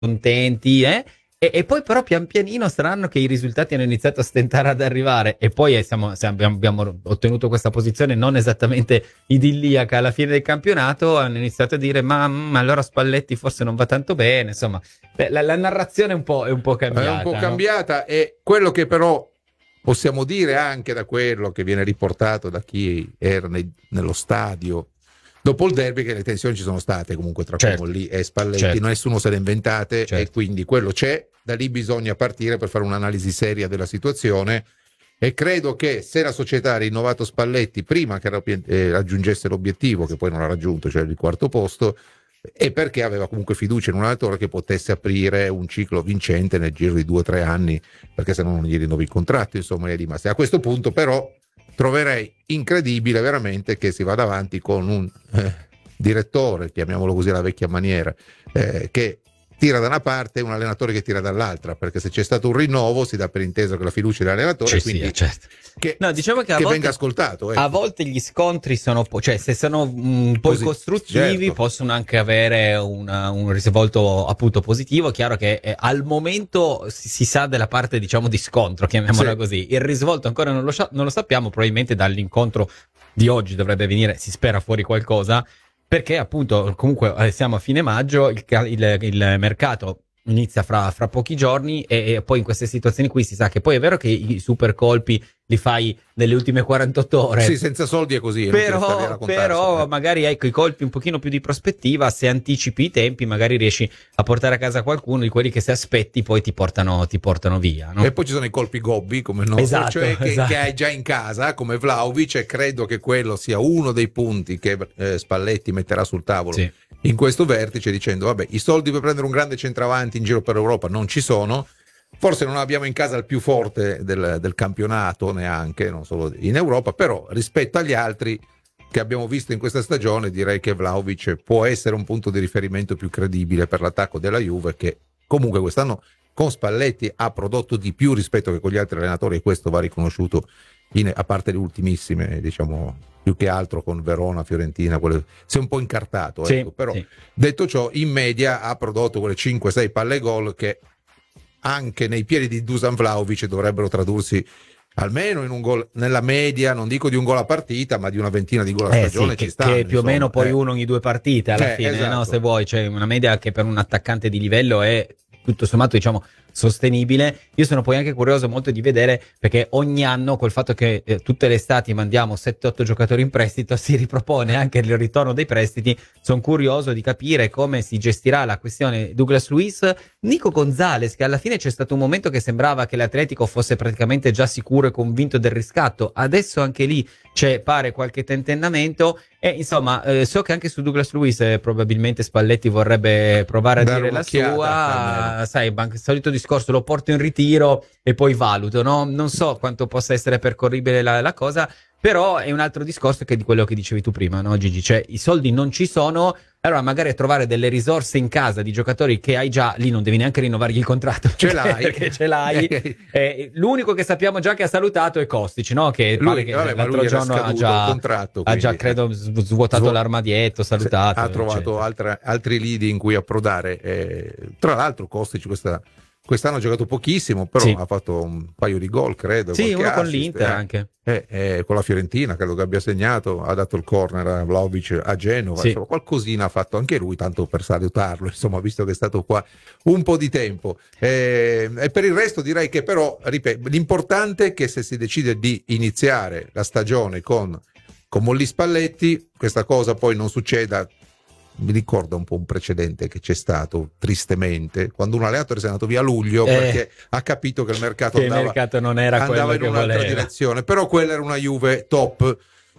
contenti, e poi però pian pianino saranno che i risultati hanno iniziato a stentare ad arrivare, e poi abbiamo ottenuto questa posizione non esattamente idilliaca alla fine del campionato. Hanno iniziato a dire ma allora Spalletti forse non va tanto bene, insomma la narrazione è un po' cambiata. È un po' no? cambiata, e quello che però possiamo dire anche da quello che viene riportato da chi era nello stadio dopo il derby, che le tensioni ci sono state comunque tra Comolli e Spalletti, nessuno se le ha inventate, e quindi quello c'è, da lì bisogna partire per fare un'analisi seria della situazione, e credo che se la società ha rinnovato Spalletti prima che raggiungesse l'obiettivo, che poi non ha raggiunto, cioè il quarto posto, è perché aveva comunque fiducia in un allenatore che potesse aprire un ciclo vincente nel giro di 2 o 3 anni, perché se no non gli rinnovi il contratto, insomma, è rimasto. A questo punto però troverei incredibile veramente che si vada avanti con un direttore, chiamiamolo così alla vecchia maniera, che tira da una parte e un allenatore che tira dall'altra, perché se c'è stato un rinnovo si dà per inteso che la fiducia dell'allenatore, quindi certo. diciamo che venga ascoltato. A volte gli scontri sono, cioè se sono un po' costruttivi, possono anche avere un risvolto appunto positivo. Chiaro che al momento si sa della parte, diciamo, di scontro, chiamiamola così. Il risvolto ancora non lo sappiamo, probabilmente dall'incontro di oggi dovrebbe venire, si spera, fuori qualcosa, perché appunto comunque siamo a fine maggio, il mercato inizia fra pochi giorni, e poi in queste situazioni qui si sa che poi è vero che i super colpi li fai nelle ultime 48 ore. Sì, senza soldi è così. Però magari ecco i colpi un pochino più di prospettiva, se anticipi i tempi magari riesci a portare a casa qualcuno di quelli che se aspetti poi ti portano via, no? E poi ci sono i colpi gobbi come il nostro, cioè che hai già in casa come Vlahovic, e credo che quello sia uno dei punti che Spalletti metterà sul tavolo in questo vertice, dicendo vabbè, i soldi per prendere un grande centravanti in giro per Europa non ci sono, forse non abbiamo in casa il più forte del campionato, neanche, non solo in Europa, però rispetto agli altri che abbiamo visto in questa stagione direi che Vlahovic può essere un punto di riferimento più credibile per l'attacco della Juve, che comunque quest'anno con Spalletti ha prodotto di più rispetto che con gli altri allenatori, e questo va riconosciuto, a parte le ultimissime, diciamo, più che altro con Verona, Fiorentina, si è un po' incartato, però detto ciò, in media ha prodotto quelle 5-6 palle gol che anche nei piedi di Dusan Vlahovic dovrebbero tradursi almeno in un gol nella media, non dico di un gol a partita, ma di una ventina di gol a stagione, ci stanno, che più o meno poi uno ogni 2 partite alla fine, esatto. no? Se vuoi, cioè una media che per un attaccante di livello è tutto sommato, diciamo, sostenibile. Io sono poi anche curioso molto di vedere, perché ogni anno col fatto che tutte le estati mandiamo 7-8 giocatori in prestito, si ripropone anche il ritorno dei prestiti. Sono curioso di capire come si gestirà la questione Douglas Luiz, Nico Gonzalez, che alla fine c'è stato un momento che sembrava che l'Atletico fosse praticamente già sicuro e convinto del riscatto, adesso anche lì pare qualche tentennamento, e insomma so che anche su Douglas Luiz probabilmente Spalletti vorrebbe provare a dire la sua, sai, solito discorso, lo porto in ritiro e poi valuto, no? Non so quanto possa essere percorribile la cosa, però è un altro discorso che di quello che dicevi tu prima, no Gigi? Cioè i soldi non ci sono, allora magari trovare delle risorse in casa di giocatori che hai già, lì non devi neanche rinnovargli il contratto, perché ce l'hai. L'unico che sappiamo già che ha salutato è Kostic, no? Che pare che l'altro giorno ha già credo svuotato l'armadietto, salutato. Ha trovato altri lidi in cui approdare. Tra l'altro Kostic quest'anno ha giocato pochissimo, però ha fatto un paio di gol, credo. Sì, uno con assist, l'Inter anche. Con la Fiorentina, credo che abbia segnato, ha dato il corner a Vlahovic a Genova, insomma, qualcosina ha fatto anche lui, tanto per salutarlo, insomma, visto che è stato qua un po' di tempo. E per il resto direi che però, ripeto, l'importante è che se si decide di iniziare la stagione con Molli Spalletti, questa cosa poi non succeda. Mi ricorda un po' un precedente che c'è stato, tristemente, quando un allenatore si è andato via a luglio perché ha capito che il mercato non era andava quello in un'altra direzione, però quella era una Juve top.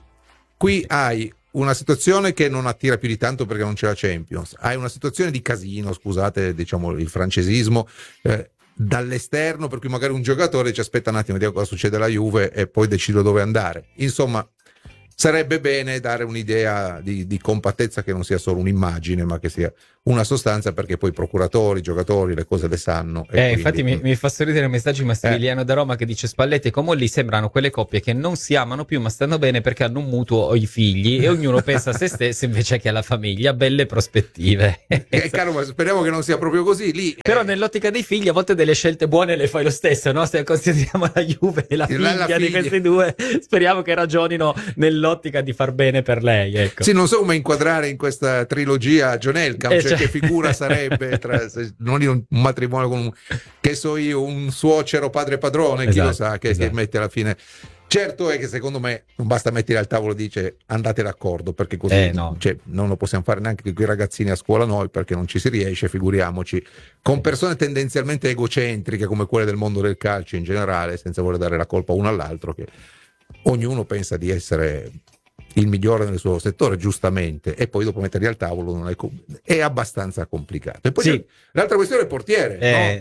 Qui hai una situazione che non attira più di tanto perché non c'è la Champions, hai una situazione di casino, scusate, diciamo il francesismo, dall'esterno, per cui magari un giocatore ci aspetta un attimo, vediamo cosa succede alla Juve e poi decido dove andare. Insomma, sarebbe bene dare un'idea di compattezza che non sia solo un'immagine, ma che sia una sostanza, perché poi i procuratori, i giocatori le cose le sanno. Infatti mi fa sorridere il messaggio di Massimiliano da Roma che dice: Spalletti e Comolli sembrano quelle coppie che non si amano più ma stanno bene perché hanno un mutuo o i figli e ognuno pensa a se stesso invece che alla famiglia. Belle prospettive. Caro, ma speriamo che non sia proprio così lì. Però nell'ottica dei figli a volte delle scelte buone le fai lo stesso, no? Se consideriamo la Juve e la figlia di questi due, speriamo che ragionino nell'ottica di far bene per lei, ecco. Sì, non so come inquadrare in questa trilogia John Elkann, cioè che figura sarebbe non un matrimonio con che so io, un suocero padre padrone, chi lo sa, che mette alla fine. Certo è che secondo me non basta mettere al tavolo e dice andate d'accordo, perché così cioè, non lo possiamo fare neanche con i ragazzini a scuola noi, perché non ci si riesce, figuriamoci con persone tendenzialmente egocentriche come quelle del mondo del calcio in generale, senza voler dare la colpa uno all'altro, che ognuno pensa di essere il migliore nel suo settore, giustamente, e poi dopo metterli al tavolo non è abbastanza complicato. E poi l'altra questione è il portiere,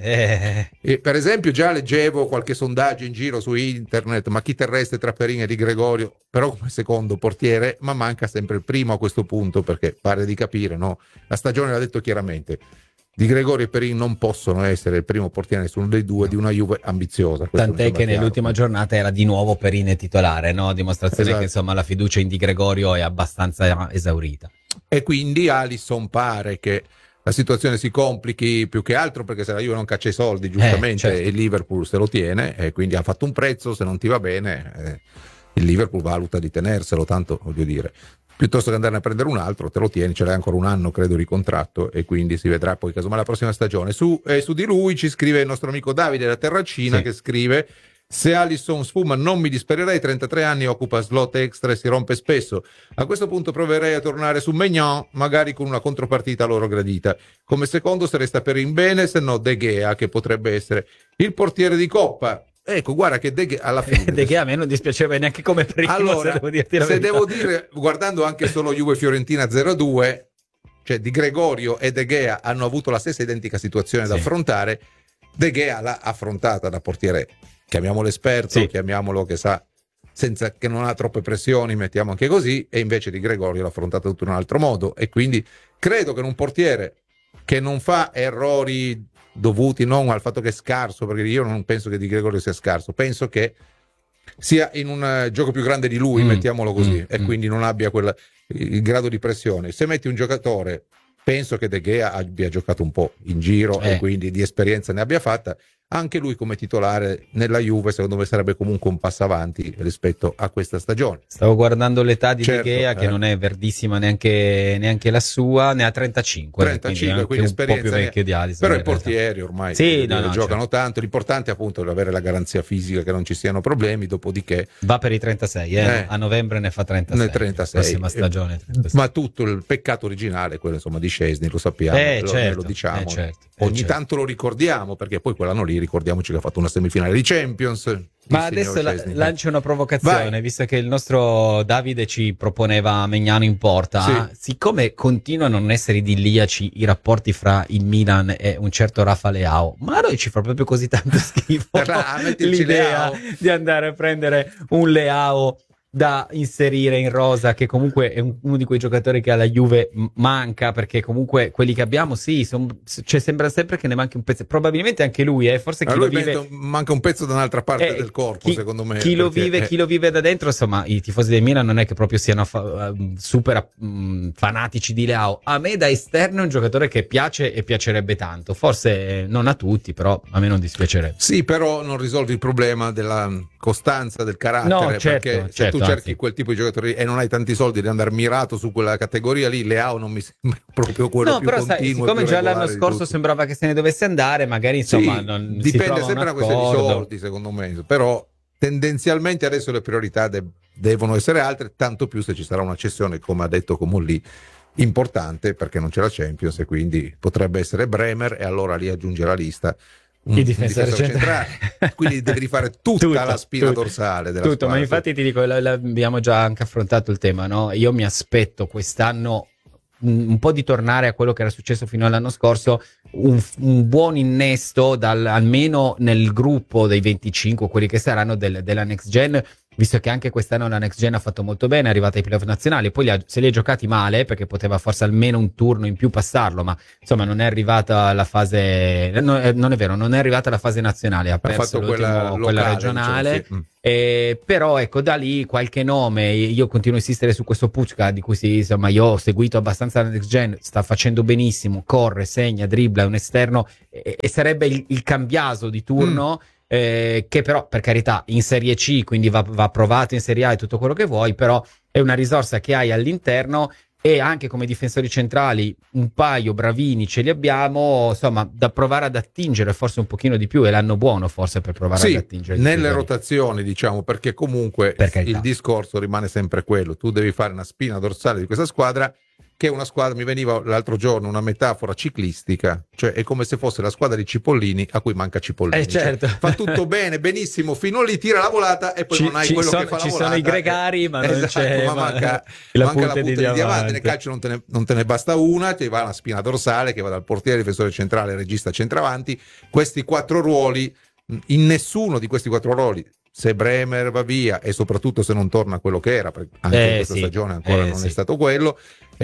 no? E per esempio già leggevo qualche sondaggio in giro su internet, ma chi terrestre tra Perin e Di Gregorio, però come secondo portiere, ma manca sempre il primo a questo punto, perché pare di capire, no? La stagione l'ha detto chiaramente, Di Gregorio e Perin non possono essere il primo portiere, nessuno dei due, di una Juve ambiziosa. Tant'è che nell'ultima giornata era di nuovo Perin titolare, no? Dimostrazione che insomma la fiducia in Di Gregorio è abbastanza esaurita. E quindi Alisson pare che la situazione si complichi più che altro perché se la Juve non caccia i soldi, giustamente, il Liverpool se lo tiene, e quindi ha fatto un prezzo, se non ti va bene il Liverpool valuta di tenerselo, tanto voglio dire, piuttosto che andarne a prendere un altro, te lo tieni, ce l'hai ancora un anno credo di contratto, e quindi si vedrà poi casomai la prossima stagione. Su di lui ci scrive il nostro amico Davide da Terracina, che scrive: se Alisson sfuma non mi dispererei, 33 anni, occupa slot extra e si rompe spesso, a questo punto proverei a tornare su Maignan, magari con una contropartita loro gradita. Come secondo se resta Perin bene, se no De Gea, che potrebbe essere il portiere di Coppa. Ecco, guarda che De Gea alla fine De Gea a me non dispiaceva neanche come prima. Allora, se devo dire, guardando anche solo Juve Fiorentina 0-2, cioè Di Gregorio e De Gea hanno avuto la stessa identica situazione da affrontare. De Gea l'ha affrontata da portiere, chiamiamolo esperto, chiamiamolo che sa, senza che non ha troppe pressioni, mettiamo anche così, e invece Di Gregorio l'ha affrontata tutto in un altro modo, e quindi credo che in un portiere che non fa errori dovuti non al fatto che è scarso, perché io non penso che Di Gregorio sia scarso, penso che sia in un gioco più grande di lui, mettiamolo così, e quindi non abbia il grado di pressione. Se metti un giocatore, penso che De Gea abbia giocato un po' in giro e quindi di esperienza ne abbia fatta, anche lui come titolare nella Juve secondo me sarebbe comunque un passo avanti rispetto a questa stagione. Stavo guardando l'età di De Gea, che non è verdissima neanche la sua, ne ha 35 quindi esperienza un po' più vecchio di Alisson, però i portieri ormai giocano tanto, l'importante appunto è avere la garanzia fisica che non ci siano problemi, dopodiché va per i 36, a novembre ne fa 36, 36. Prossima stagione 36. Ma tutto il peccato originale è quello insomma di Szczęsny, lo sappiamo, lo diciamo, ogni tanto lo ricordiamo, perché poi quell'anno lì ricordiamoci che ha fatto una semifinale di Champions. Ma adesso lancio una provocazione, visto che il nostro Davide ci proponeva Maignan in porta, siccome continuano a non essere idilliaci i rapporti fra il Milan e un certo Rafa Leao, ma a noi ci fa proprio così tanto schifo l'idea di andare a prendere un Leao da inserire in rosa, che comunque è uno di quei giocatori che alla Juve manca, perché comunque quelli che abbiamo sembra sempre che ne manchi un pezzo, probabilmente anche lui, forse chi lo vive manca un pezzo da un'altra parte del corpo, secondo me, chi lo vive da dentro, insomma i tifosi del Milan non è che proprio siano super fanatici di Leao. A me da esterno è un giocatore che piace e piacerebbe tanto, forse non a tutti, però a me non dispiacerebbe. Sì, però non risolvi il problema della costanza del carattere, perché se tu cerchi quel tipo di giocatori e non hai tanti soldi di andare mirato su quella categoria lì, Leao non mi sembra proprio quello più continuo. Sai, siccome già l'anno scorso sembrava che se ne dovesse andare, magari insomma non dipende sempre da una questione di soldi, secondo me, però tendenzialmente adesso le priorità devono essere altre, tanto più se ci sarà una cessione, come ha detto Comolli, importante, perché non c'è la Champions e quindi potrebbe essere Bremer, e allora lì aggiunge la lista il difensore centrale. Quindi devi rifare tutta la spina dorsale della squadra. Ma infatti ti dico, abbiamo già anche affrontato il tema, no? Io mi aspetto quest'anno un po' di tornare a quello che era successo fino all'anno scorso, un buon innesto almeno nel gruppo dei 25, quelli che saranno della next gen, visto che anche quest'anno la Next Gen ha fatto molto bene, è arrivata ai playoff nazionali, poi se li ha giocati male, perché poteva forse almeno un turno in più passarlo, ma insomma non è arrivata la fase, non è vero, non è arrivata la fase nazionale, ha perso quella regionale, diciamo, sì. Però ecco, da lì qualche nome, io continuo a insistere su questo Pucca, di cui insomma io ho seguito abbastanza la Next Gen, sta facendo benissimo, corre, segna, dribbla, è un esterno e sarebbe il cambiaso di turno. Che però, per carità, in Serie C, quindi va provato in Serie A e tutto quello che vuoi, però è una risorsa che hai all'interno, e anche come difensori centrali un paio bravini ce li abbiamo, insomma, da provare ad attingere forse un pochino di più, è l'anno buono forse per provare ad attingere nelle rotazioni, diciamo, perché comunque il discorso rimane sempre quello, tu devi fare una spina dorsale di questa squadra, che è una squadra, mi veniva l'altro giorno una metafora ciclistica, cioè è come se fosse la squadra di Cipollini a cui manca Cipollini, certo. Cioè, fa tutto bene, benissimo, fino lì tira la volata e poi non hai quello che fa la volata. Ci sono i gregari, ma non c'è, ma manca la punta di diamante. Nel calcio non te ne basta una, ti va una spina dorsale che va dal portiere, difensore centrale, regista, centravanti. Questi 4 ruoli, in nessuno di questi 4 ruoli, se Bremer va via e soprattutto se non torna quello che era, perché anche in questa stagione ancora non è stato quello,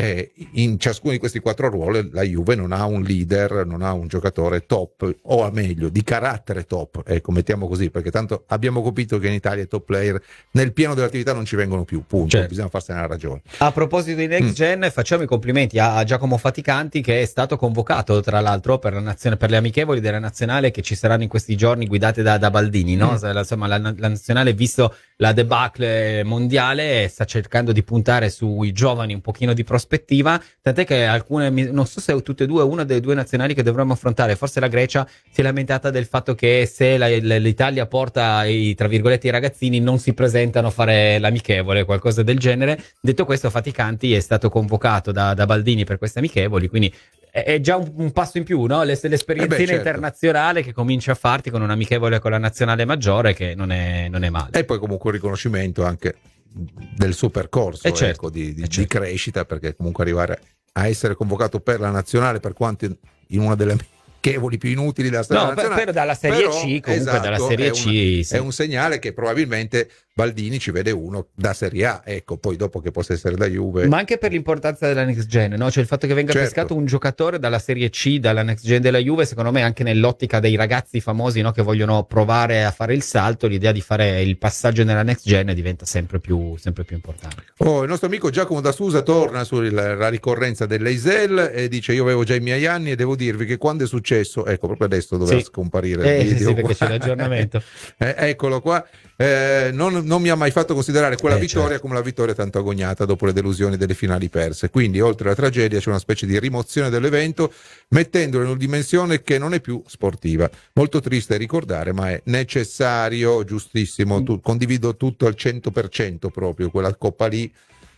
in ciascuno di questi 4 ruoli la Juve non ha un leader, non ha un giocatore top, o a meglio di carattere top, ecco, mettiamo così, perché tanto abbiamo capito che in Italia i top player nel pieno dell'attività non ci vengono più, punto, certo. Bisogna farsene una ragione. A proposito di Next Gen, facciamo i complimenti a Giacomo Faticanti, che è stato convocato tra l'altro per le amichevoli della nazionale che ci saranno in questi giorni, guidate da Baldini, no? Insomma, la nazionale, visto la debacle mondiale, sta cercando di puntare sui giovani un pochino di prospettiva, tant'è che alcune, non so se tutte e due, una delle 2 nazionali che dovremmo affrontare, forse la Grecia, si è lamentata del fatto che se l'Italia porta tra virgolette i ragazzini non si presentano a fare l'amichevole, qualcosa del genere. Detto questo, Faticanti è stato convocato da Baldini per queste amichevoli, quindi è già un passo in più, no? L'esperienza internazionale che comincia a farti con un amichevole con la nazionale maggiore, che non è male. E poi comunque un riconoscimento anche del suo percorso, certo, di crescita, perché comunque arrivare a essere convocato per la nazionale, per quanto in una delle amichevoli più inutili della storia nazionale, però dalla Serie C, comunque dalla Serie C è un segnale che probabilmente Baldini ci vede uno da Serie A, ecco, poi dopo che possa essere da Juve. Ma anche per l'importanza della Next Gen, no? Cioè il fatto che venga pescato un giocatore dalla Serie C, dalla Next Gen della Juve, secondo me anche nell'ottica dei ragazzi famosi, no? Che vogliono provare a fare il salto, l'idea di fare il passaggio nella Next Gen diventa sempre più importante. Il nostro amico Giacomo da Susa torna sulla ricorrenza dell'Eisel e dice: io avevo già i miei anni e devo dirvi che quando è successo, ecco, proprio adesso doveva scomparire il video, perché c'è l'aggiornamento. Eccolo qua. Non mi ha mai fatto considerare quella vittoria come la vittoria tanto agognata dopo le delusioni delle finali perse, quindi oltre alla tragedia c'è una specie di rimozione dell'evento, mettendolo in una dimensione che non è più sportiva. Molto triste ricordare, ma è necessario, giustissimo, condivido tutto al 100%, proprio quella coppa lì.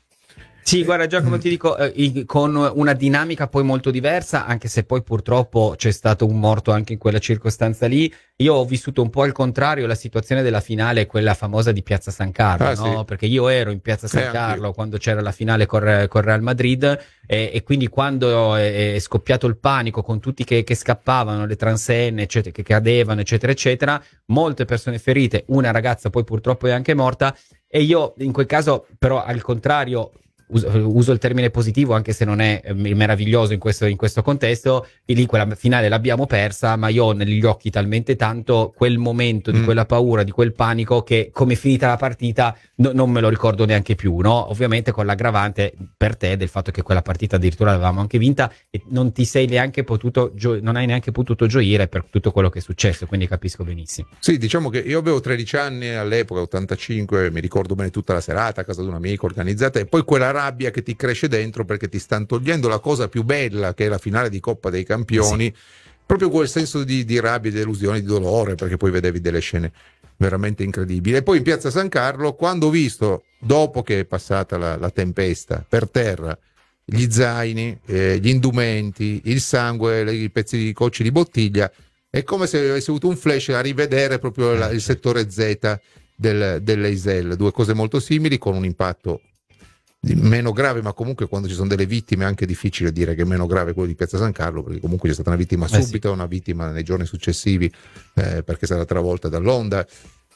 Sì, guarda Giacomo, ti dico, con una dinamica poi molto diversa, anche se poi purtroppo c'è stato un morto anche in quella circostanza lì. Io ho vissuto un po' al contrario la situazione della finale, quella famosa di Piazza San Carlo, no? Sì. Perché io ero in Piazza San Carlo quando c'era la finale con Real Madrid e quindi quando è scoppiato il panico con tutti che scappavano, le transenne, eccetera, che cadevano, eccetera, eccetera, molte persone ferite, una ragazza poi purtroppo è anche morta, e io in quel caso però al contrario uso il termine positivo, anche se non è meraviglioso in questo contesto, e lì quella finale l'abbiamo persa, ma io ho negli occhi talmente tanto quel momento di quella paura, di quel panico, che come è finita la partita non me lo ricordo neanche più, no? Ovviamente con l'aggravante per te del fatto che quella partita addirittura l'avevamo anche vinta e non ti sei neanche potuto non hai neanche potuto gioire per tutto quello che è successo, quindi capisco benissimo. Sì, diciamo che io avevo 13 anni all'epoca, 85, mi ricordo bene tutta la serata a casa di un amico organizzata, e poi quella rabbia che ti cresce dentro perché ti stanno togliendo la cosa più bella, che è la finale di Coppa dei Campioni, proprio quel senso di rabbia, di delusione, di dolore, perché poi vedevi delle scene veramente incredibili. E poi in Piazza San Carlo, quando ho visto, dopo che è passata la tempesta, per terra gli zaini, gli indumenti, il sangue, i pezzi di cocci di bottiglia, è come se avessi avuto un flash a rivedere proprio il settore Z dell'Eisel, due cose molto simili con un impatto meno grave, ma comunque quando ci sono delle vittime è anche difficile dire che è meno grave quello di Piazza San Carlo, perché comunque c'è stata una vittima subita, una vittima nei giorni successivi perché è stata travolta dall'onda.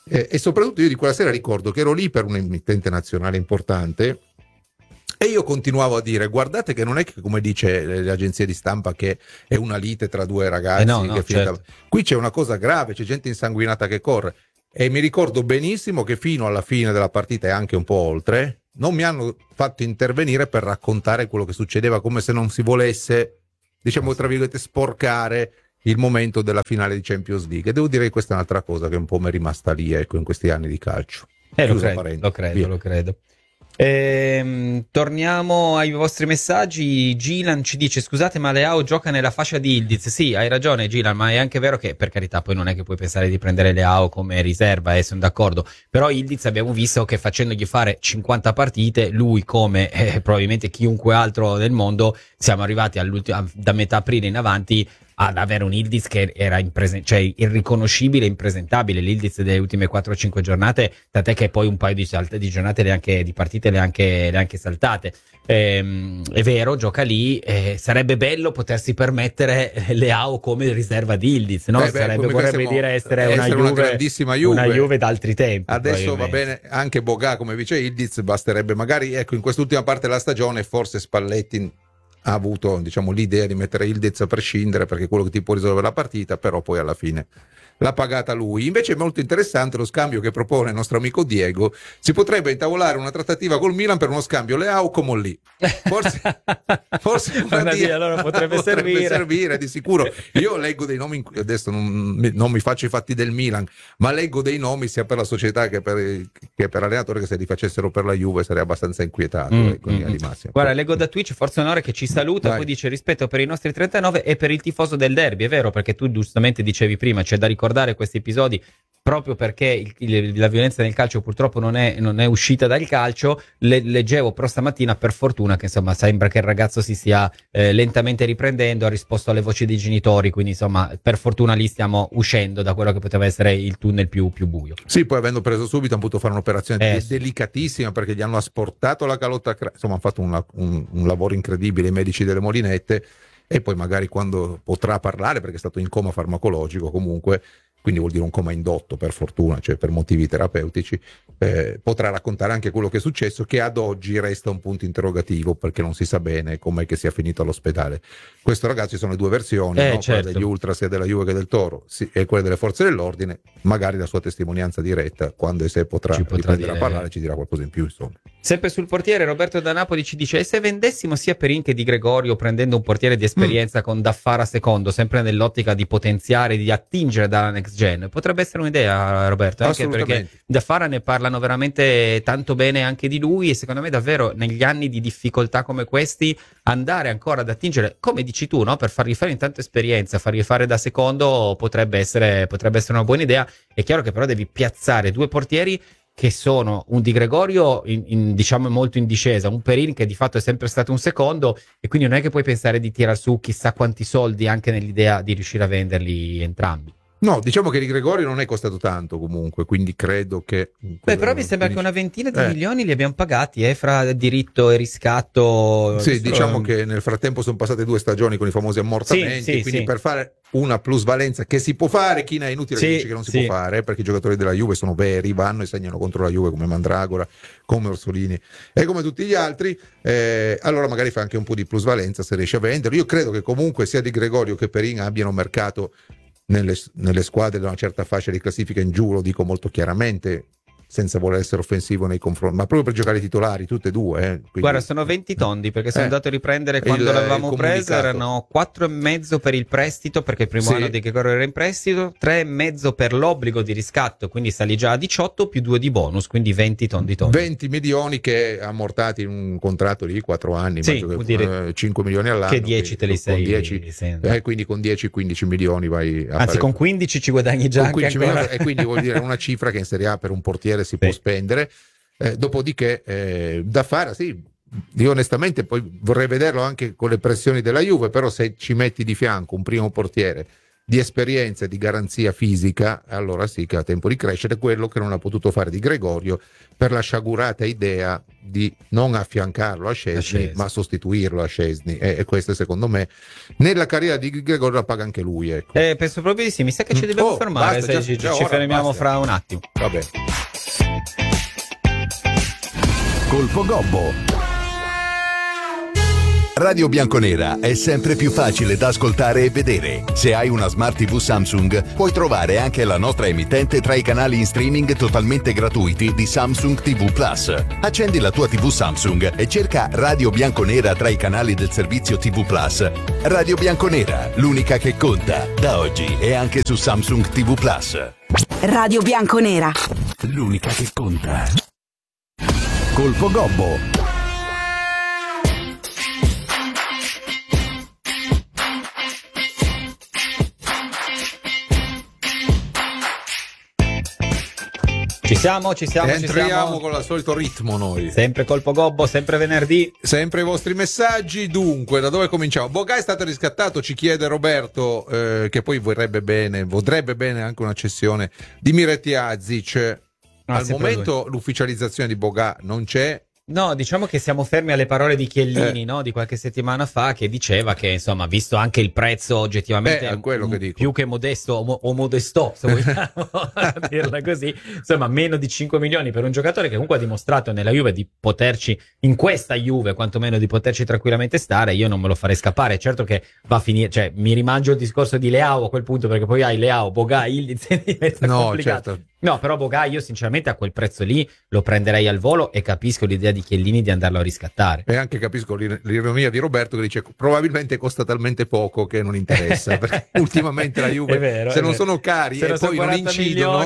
E soprattutto io di quella sera ricordo che ero lì per un emittente nazionale importante e io continuavo a dire: guardate che non è che, come dice l'agenzia di stampa, che è una lite tra due ragazzi, certo. Qui c'è una cosa grave, c'è gente insanguinata che corre. E mi ricordo benissimo che fino alla fine della partita e anche un po' oltre non mi hanno fatto intervenire per raccontare quello che succedeva, come se non si volesse, diciamo tra virgolette, sporcare il momento della finale di Champions League. E devo dire che questa è un'altra cosa che un po' mi è rimasta lì, ecco, in questi anni di calcio. Lo credo. Torniamo ai vostri messaggi. Gilan ci dice: scusate, ma Leao gioca nella fascia di Yildiz. Sì, hai ragione Gilan, ma è anche vero che, per carità, poi non è che puoi pensare di prendere Leao come riserva, sono d'accordo, però Yildiz abbiamo visto che facendogli fare 50 partite, lui come probabilmente chiunque altro del mondo, siamo arrivati da metà aprile in avanti ad avere un Yildiz che era irriconoscibile, impresentabile. L'Yildiz delle ultime 4-5 giornate, tant'è che poi un paio di giornate di partite le ha anche saltate. È vero, gioca lì, sarebbe bello potersi permettere Leao come riserva di Yildiz, no? Vorrebbe dire essere una grandissima Juve, una Juve d'altri tempi. Adesso va bene anche Boga come vice Yildiz, basterebbe magari, ecco, in quest'ultima parte della stagione forse Spalletti ha avuto, diciamo, l'idea di mettere Yildiz a prescindere, perché è quello che ti può risolvere la partita, però poi alla fine l'ha pagata lui. Invece è molto interessante lo scambio che propone il nostro amico Diego. Si potrebbe intavolare una trattativa col Milan per uno scambio Leao con Molli. Forse allora potrebbe servire di sicuro. Io leggo dei nomi, adesso non mi faccio i fatti del Milan, ma leggo dei nomi sia per la società che per l'allenatore, che se li facessero per la Juve sarei abbastanza inquietato. Di massimo. Guarda, leggo da Twitch Forza Onore che ci saluta. Vai. Poi dice: rispetto per i nostri 39 e per il tifoso del derby. È vero, perché tu giustamente dicevi prima, c'è da ricordare questi episodi proprio perché la violenza nel calcio purtroppo non è uscita dal calcio. Leggevo però stamattina, per fortuna, che insomma sembra che il ragazzo si stia lentamente riprendendo, ha risposto alle voci dei genitori, quindi insomma per fortuna lì stiamo uscendo da quello che poteva essere il tunnel più buio. Sì, poi avendo preso subito hanno potuto fare un'operazione delicatissima, perché gli hanno asportato la calotta, insomma hanno fatto un lavoro incredibile i medici delle Molinette. E poi magari quando potrà parlare, perché è stato in coma farmacologico comunque, quindi vuol dire un coma indotto, per fortuna, cioè per motivi terapeutici, potrà raccontare anche quello che è successo, che ad oggi resta un punto interrogativo, perché non si sa bene com'è che sia finito all'ospedale. Questo ragazzi, sono le due versioni, no? Certo. Quella degli ultras sia della Juve che del Toro, e quella delle forze dell'ordine. Magari la sua testimonianza diretta, quando e se potrà riprendere a parlare, ci dirà qualcosa in più, insomma. Sempre sul portiere, Roberto da Napoli ci dice: e se vendessimo sia Perin che Di Gregorio, prendendo un portiere di esperienza con Daffara secondo, sempre nell'ottica di potenziare, di attingere dalla next gen? Potrebbe essere un'idea, Roberto, anche perché Daffara ne parlano veramente tanto bene anche di lui, e secondo me davvero negli anni di difficoltà come questi andare ancora ad attingere, come dici tu, no? Per fargli fare intanto esperienza, fargli fare da secondo potrebbe essere una buona idea. È chiaro che però devi piazzare due portieri che sono un Di Gregorio diciamo molto in discesa, un Perin che di fatto è sempre stato un secondo, e quindi non è che puoi pensare di tirar su chissà quanti soldi anche nell'idea di riuscire a venderli entrambi. No, diciamo che Di Gregorio non è costato tanto comunque, quindi credo che... però mi sembra che una ventina di milioni li abbiamo pagati, fra diritto e riscatto. Sì, diciamo che nel frattempo sono passate 2 stagioni con i famosi ammortamenti, quindi per fare una plusvalenza che si può fare, chi ne è inutile che dice che non si può fare, perché i giocatori della Juve sono veri, vanno e segnano contro la Juve come Mandragora, come Orsolini e come tutti gli altri, allora magari fa anche un po' di plusvalenza se riesce a venderlo. Io credo che comunque sia Di Gregorio che Perin abbiano mercato nelle squadre di una certa fascia di classifica in giù, lo dico molto chiaramente, senza voler essere offensivo nei confronti, ma proprio per giocare i titolari, tutte e due. Quindi... Guarda, sono 20 tondi, perché sono andato a riprendere quando l'avevamo preso, erano 4,5 per il prestito, perché il primo anno di Gregorio era in prestito, 3,5 per l'obbligo di riscatto, quindi sali già a 18 più 2 di bonus, quindi 20 tondi. 20 milioni che ammortati in un contratto di 4 anni, vuol dire 5 milioni all'anno. Che 10 te li sei. 10, quindi con 10-15 milioni vai a Anzi, con 15 ci guadagni già anche ancora. E quindi vuol dire una cifra che in Serie A per un portiere si può spendere, dopodiché da fare, io onestamente poi vorrei vederlo anche con le pressioni della Juve, però se ci metti di fianco un primo portiere di esperienza e di garanzia fisica, allora sì che ha tempo di crescere, quello che non ha potuto fare Di Gregorio per la sciagurata idea di non affiancarlo a Szczęsny, ma sostituirlo a Szczęsny, e questo secondo me nella carriera di Di Gregorio la paga anche lui, ecco. Penso proprio di sì, mi sa che ci dobbiamo fermare, basta, ci fermiamo fra un attimo. Vabbè. Colpo Gobbo. Radio Bianconera è sempre più facile da ascoltare e vedere. Se hai una Smart TV Samsung, puoi trovare anche la nostra emittente tra i canali in streaming totalmente gratuiti di Samsung TV Plus. Accendi la tua TV Samsung e cerca Radio Bianconera tra i canali del servizio TV Plus. Radio Bianconera, l'unica che conta. Da oggi è anche su Samsung TV Plus. Radio Bianconera, l'unica che conta. Colpo Gobbo. Ci siamo. Entriamo con il solito ritmo noi. Sempre Colpo Gobbo, sempre venerdì. Sempre i vostri messaggi. Dunque, da dove cominciamo? Boga è stato riscattato, ci chiede Roberto, che poi vorrebbe bene anche una cessione di Miretti Azic. Al momento l'ufficializzazione di Boga non c'è. No, diciamo che siamo fermi alle parole di Chiellini, no? Di qualche settimana fa, che diceva che, insomma, visto anche il prezzo oggettivamente è quello che dico. Più che modesto o modesto, se vogliamo dirla così, insomma, meno di 5 milioni per un giocatore che comunque ha dimostrato nella Juve di poterci, in questa Juve quantomeno, di poterci tranquillamente stare. Io non me lo farei scappare. Certo che va a finire, cioè mi rimangio il discorso di Leao a quel punto, perché poi hai Leao, Boga, Ildiz, diventa complicato. Certo. No, però Boga io sinceramente a quel prezzo lì lo prenderei al volo, e capisco l'idea di Chiellini di andarlo a riscattare. E anche capisco l'ironia di Roberto, che dice probabilmente costa talmente poco che non interessa, perché ultimamente la Juve se non sono cari e poi non incidono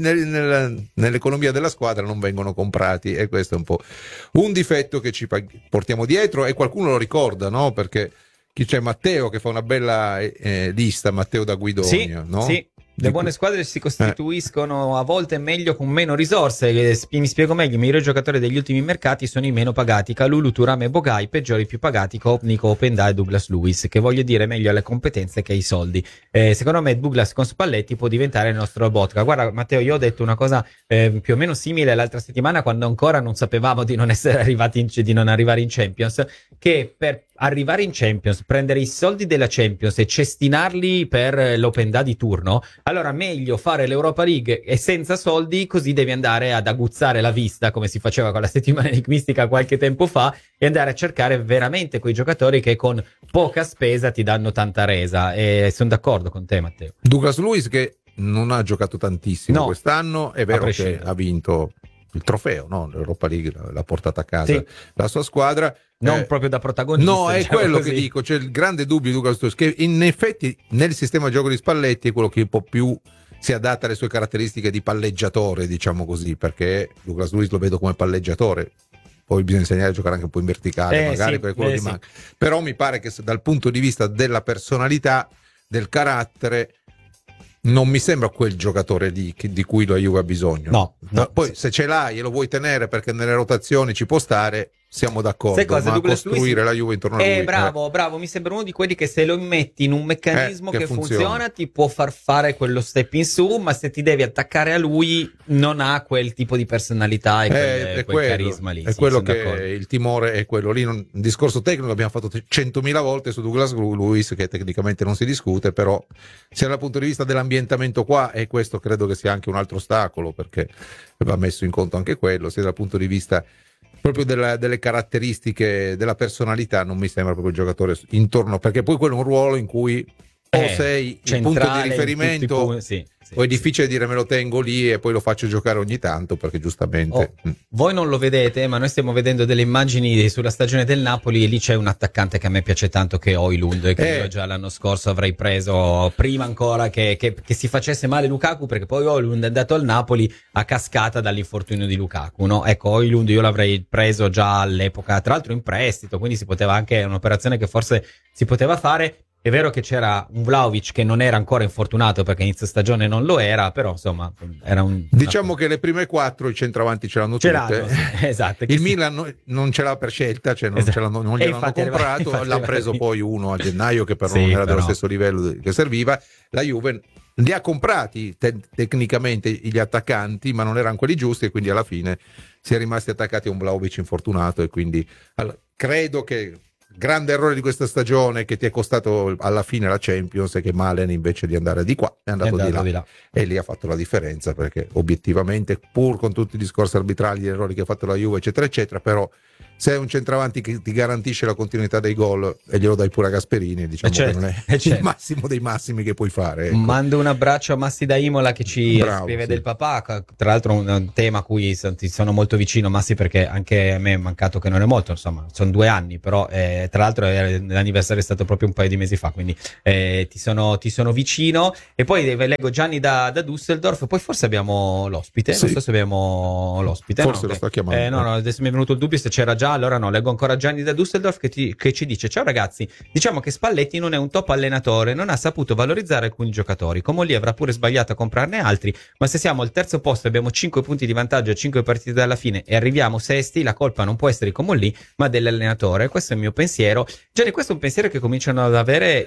nell'economia della squadra, non vengono comprati, e questo è un po' un difetto che ci portiamo dietro, e qualcuno lo ricorda, no? Perché c'è Matteo che fa una bella lista, Matteo da Guidogno, sì, no? Sì. Le buone squadre si costituiscono a volte meglio con meno risorse. Mi spiego meglio: i migliori giocatori degli ultimi mercati sono i meno pagati: Kalulu, Thuram e Boga. I peggiori più pagati: Nico Openda e Douglas Luiz, che voglio dire meglio alle competenze che ai soldi. Secondo me Douglas con Spalletti può diventare il nostro Botka. Guarda Matteo, io ho detto una cosa più o meno simile l'altra settimana, quando ancora non sapevamo di non essere arrivati di non arrivare in Champions, che per arrivare in Champions, prendere i soldi della Champions e cestinarli per l'Open di turno, allora meglio fare l'Europa League e senza soldi, così devi andare ad aguzzare la vista, come si faceva con la settimana enigmistica qualche tempo fa, e andare a cercare veramente quei giocatori che con poca spesa ti danno tanta resa. E sono d'accordo con te, Matteo. Douglas Luiz, che non ha giocato tantissimo quest'anno, è vero che ha vinto il trofeo, no? L'Europa League l'ha portata a casa la sua squadra, non proprio da protagonista. No, è quello così che dico, c'è il grande dubbio di Douglas Luiz, che in effetti nel sistema gioco di Spalletti è quello che un po' più si adatta alle sue caratteristiche di palleggiatore, diciamo così, perché Douglas Luiz lo vedo come palleggiatore. Poi bisogna insegnare a giocare anche un po' in verticale, magari per quello che manca. Però mi pare che dal punto di vista della personalità, del carattere, non mi sembra quel giocatore lì di cui la Juve ha bisogno. No. Poi se ce l'hai e lo vuoi tenere perché nelle rotazioni ci può stare, siamo d'accordo, ma costruire la Juve intorno a lui. Bravo, mi sembra uno di quelli che se lo metti in un meccanismo che funziona ti può far fare quello step in su, ma se ti devi attaccare a lui non ha quel tipo di personalità e quel carisma lì. È quello che il timore è quello lì. Un discorso tecnico abbiamo fatto 100.000 volte su Douglas Luiz, che tecnicamente non si discute, però sia dal punto di vista dell'ambientamento qua, e questo credo che sia anche un altro ostacolo, perché va messo in conto anche quello, sia dal punto di vista proprio delle caratteristiche della personalità, non mi sembra proprio il giocatore intorno, perché poi quello è un ruolo in cui o sei il punto di riferimento o è difficile dire me lo tengo lì e poi lo faccio giocare ogni tanto, perché giustamente voi non lo vedete, ma noi stiamo vedendo delle immagini sulla stagione del Napoli, e lì c'è un attaccante che a me piace tanto, che è Højlund, che io già l'anno scorso avrei preso prima ancora che si facesse male Lukaku, perché poi Højlund è andato al Napoli a cascata dall'infortunio di Lukaku, no? Ecco, Højlund io l'avrei preso già all'epoca, tra l'altro in prestito, quindi si poteva anche, è un'operazione che forse si poteva fare. È vero che c'era un Vlahovic che non era ancora infortunato perché inizio stagione non lo era, però insomma era diciamo che le prime 4 i centravanti ce l'hanno tutte. Esatto. Il Milan non ce l'ha per scelta, cioè non gliel'hanno comprato, l'ha preso poi uno a gennaio che però non era dello stesso livello che serviva. La Juve li ha comprati tecnicamente gli attaccanti, ma non erano quelli giusti e quindi alla fine si è rimasti attaccati a un Vlahovic infortunato e quindi credo che grande errore di questa stagione che ti è costato alla fine la Champions è che Malen invece di andare di qua è andato di là e lì ha fatto la differenza, perché obiettivamente, pur con tutti i discorsi arbitrali, gli errori che ha fatto la Juve eccetera eccetera, però se è un centravanti che ti garantisce la continuità dei gol e glielo dai pure a Gasperini, diciamo che non è il massimo dei massimi che puoi fare, ecco. Mando un abbraccio a Massi da Imola che ci scrive del papà, tra l'altro un tema a cui ti sono molto vicino, Massi, perché anche a me è mancato che non è molto, insomma sono 2 anni, però tra l'altro l'anniversario è stato proprio un paio di mesi fa, quindi ti sono vicino. E poi leggo Gianni da Düsseldorf, poi forse abbiamo l'ospite, non so se abbiamo l'ospite, forse lo sta chiamando, no, adesso mi è venuto il dubbio se c'era già, allora no, leggo ancora Gianni da Düsseldorf che ci dice: ciao ragazzi, diciamo che Spalletti non è un top allenatore, non ha saputo valorizzare alcuni giocatori, Comolli avrà pure sbagliato a comprarne altri, ma se siamo al terzo posto e abbiamo 5 punti di vantaggio a 5 partite dalla fine e arriviamo sesti, la colpa non può essere di Comolli ma dell'allenatore. Questo è il mio pensiero. Gianni, questo è un pensiero che cominciano ad avere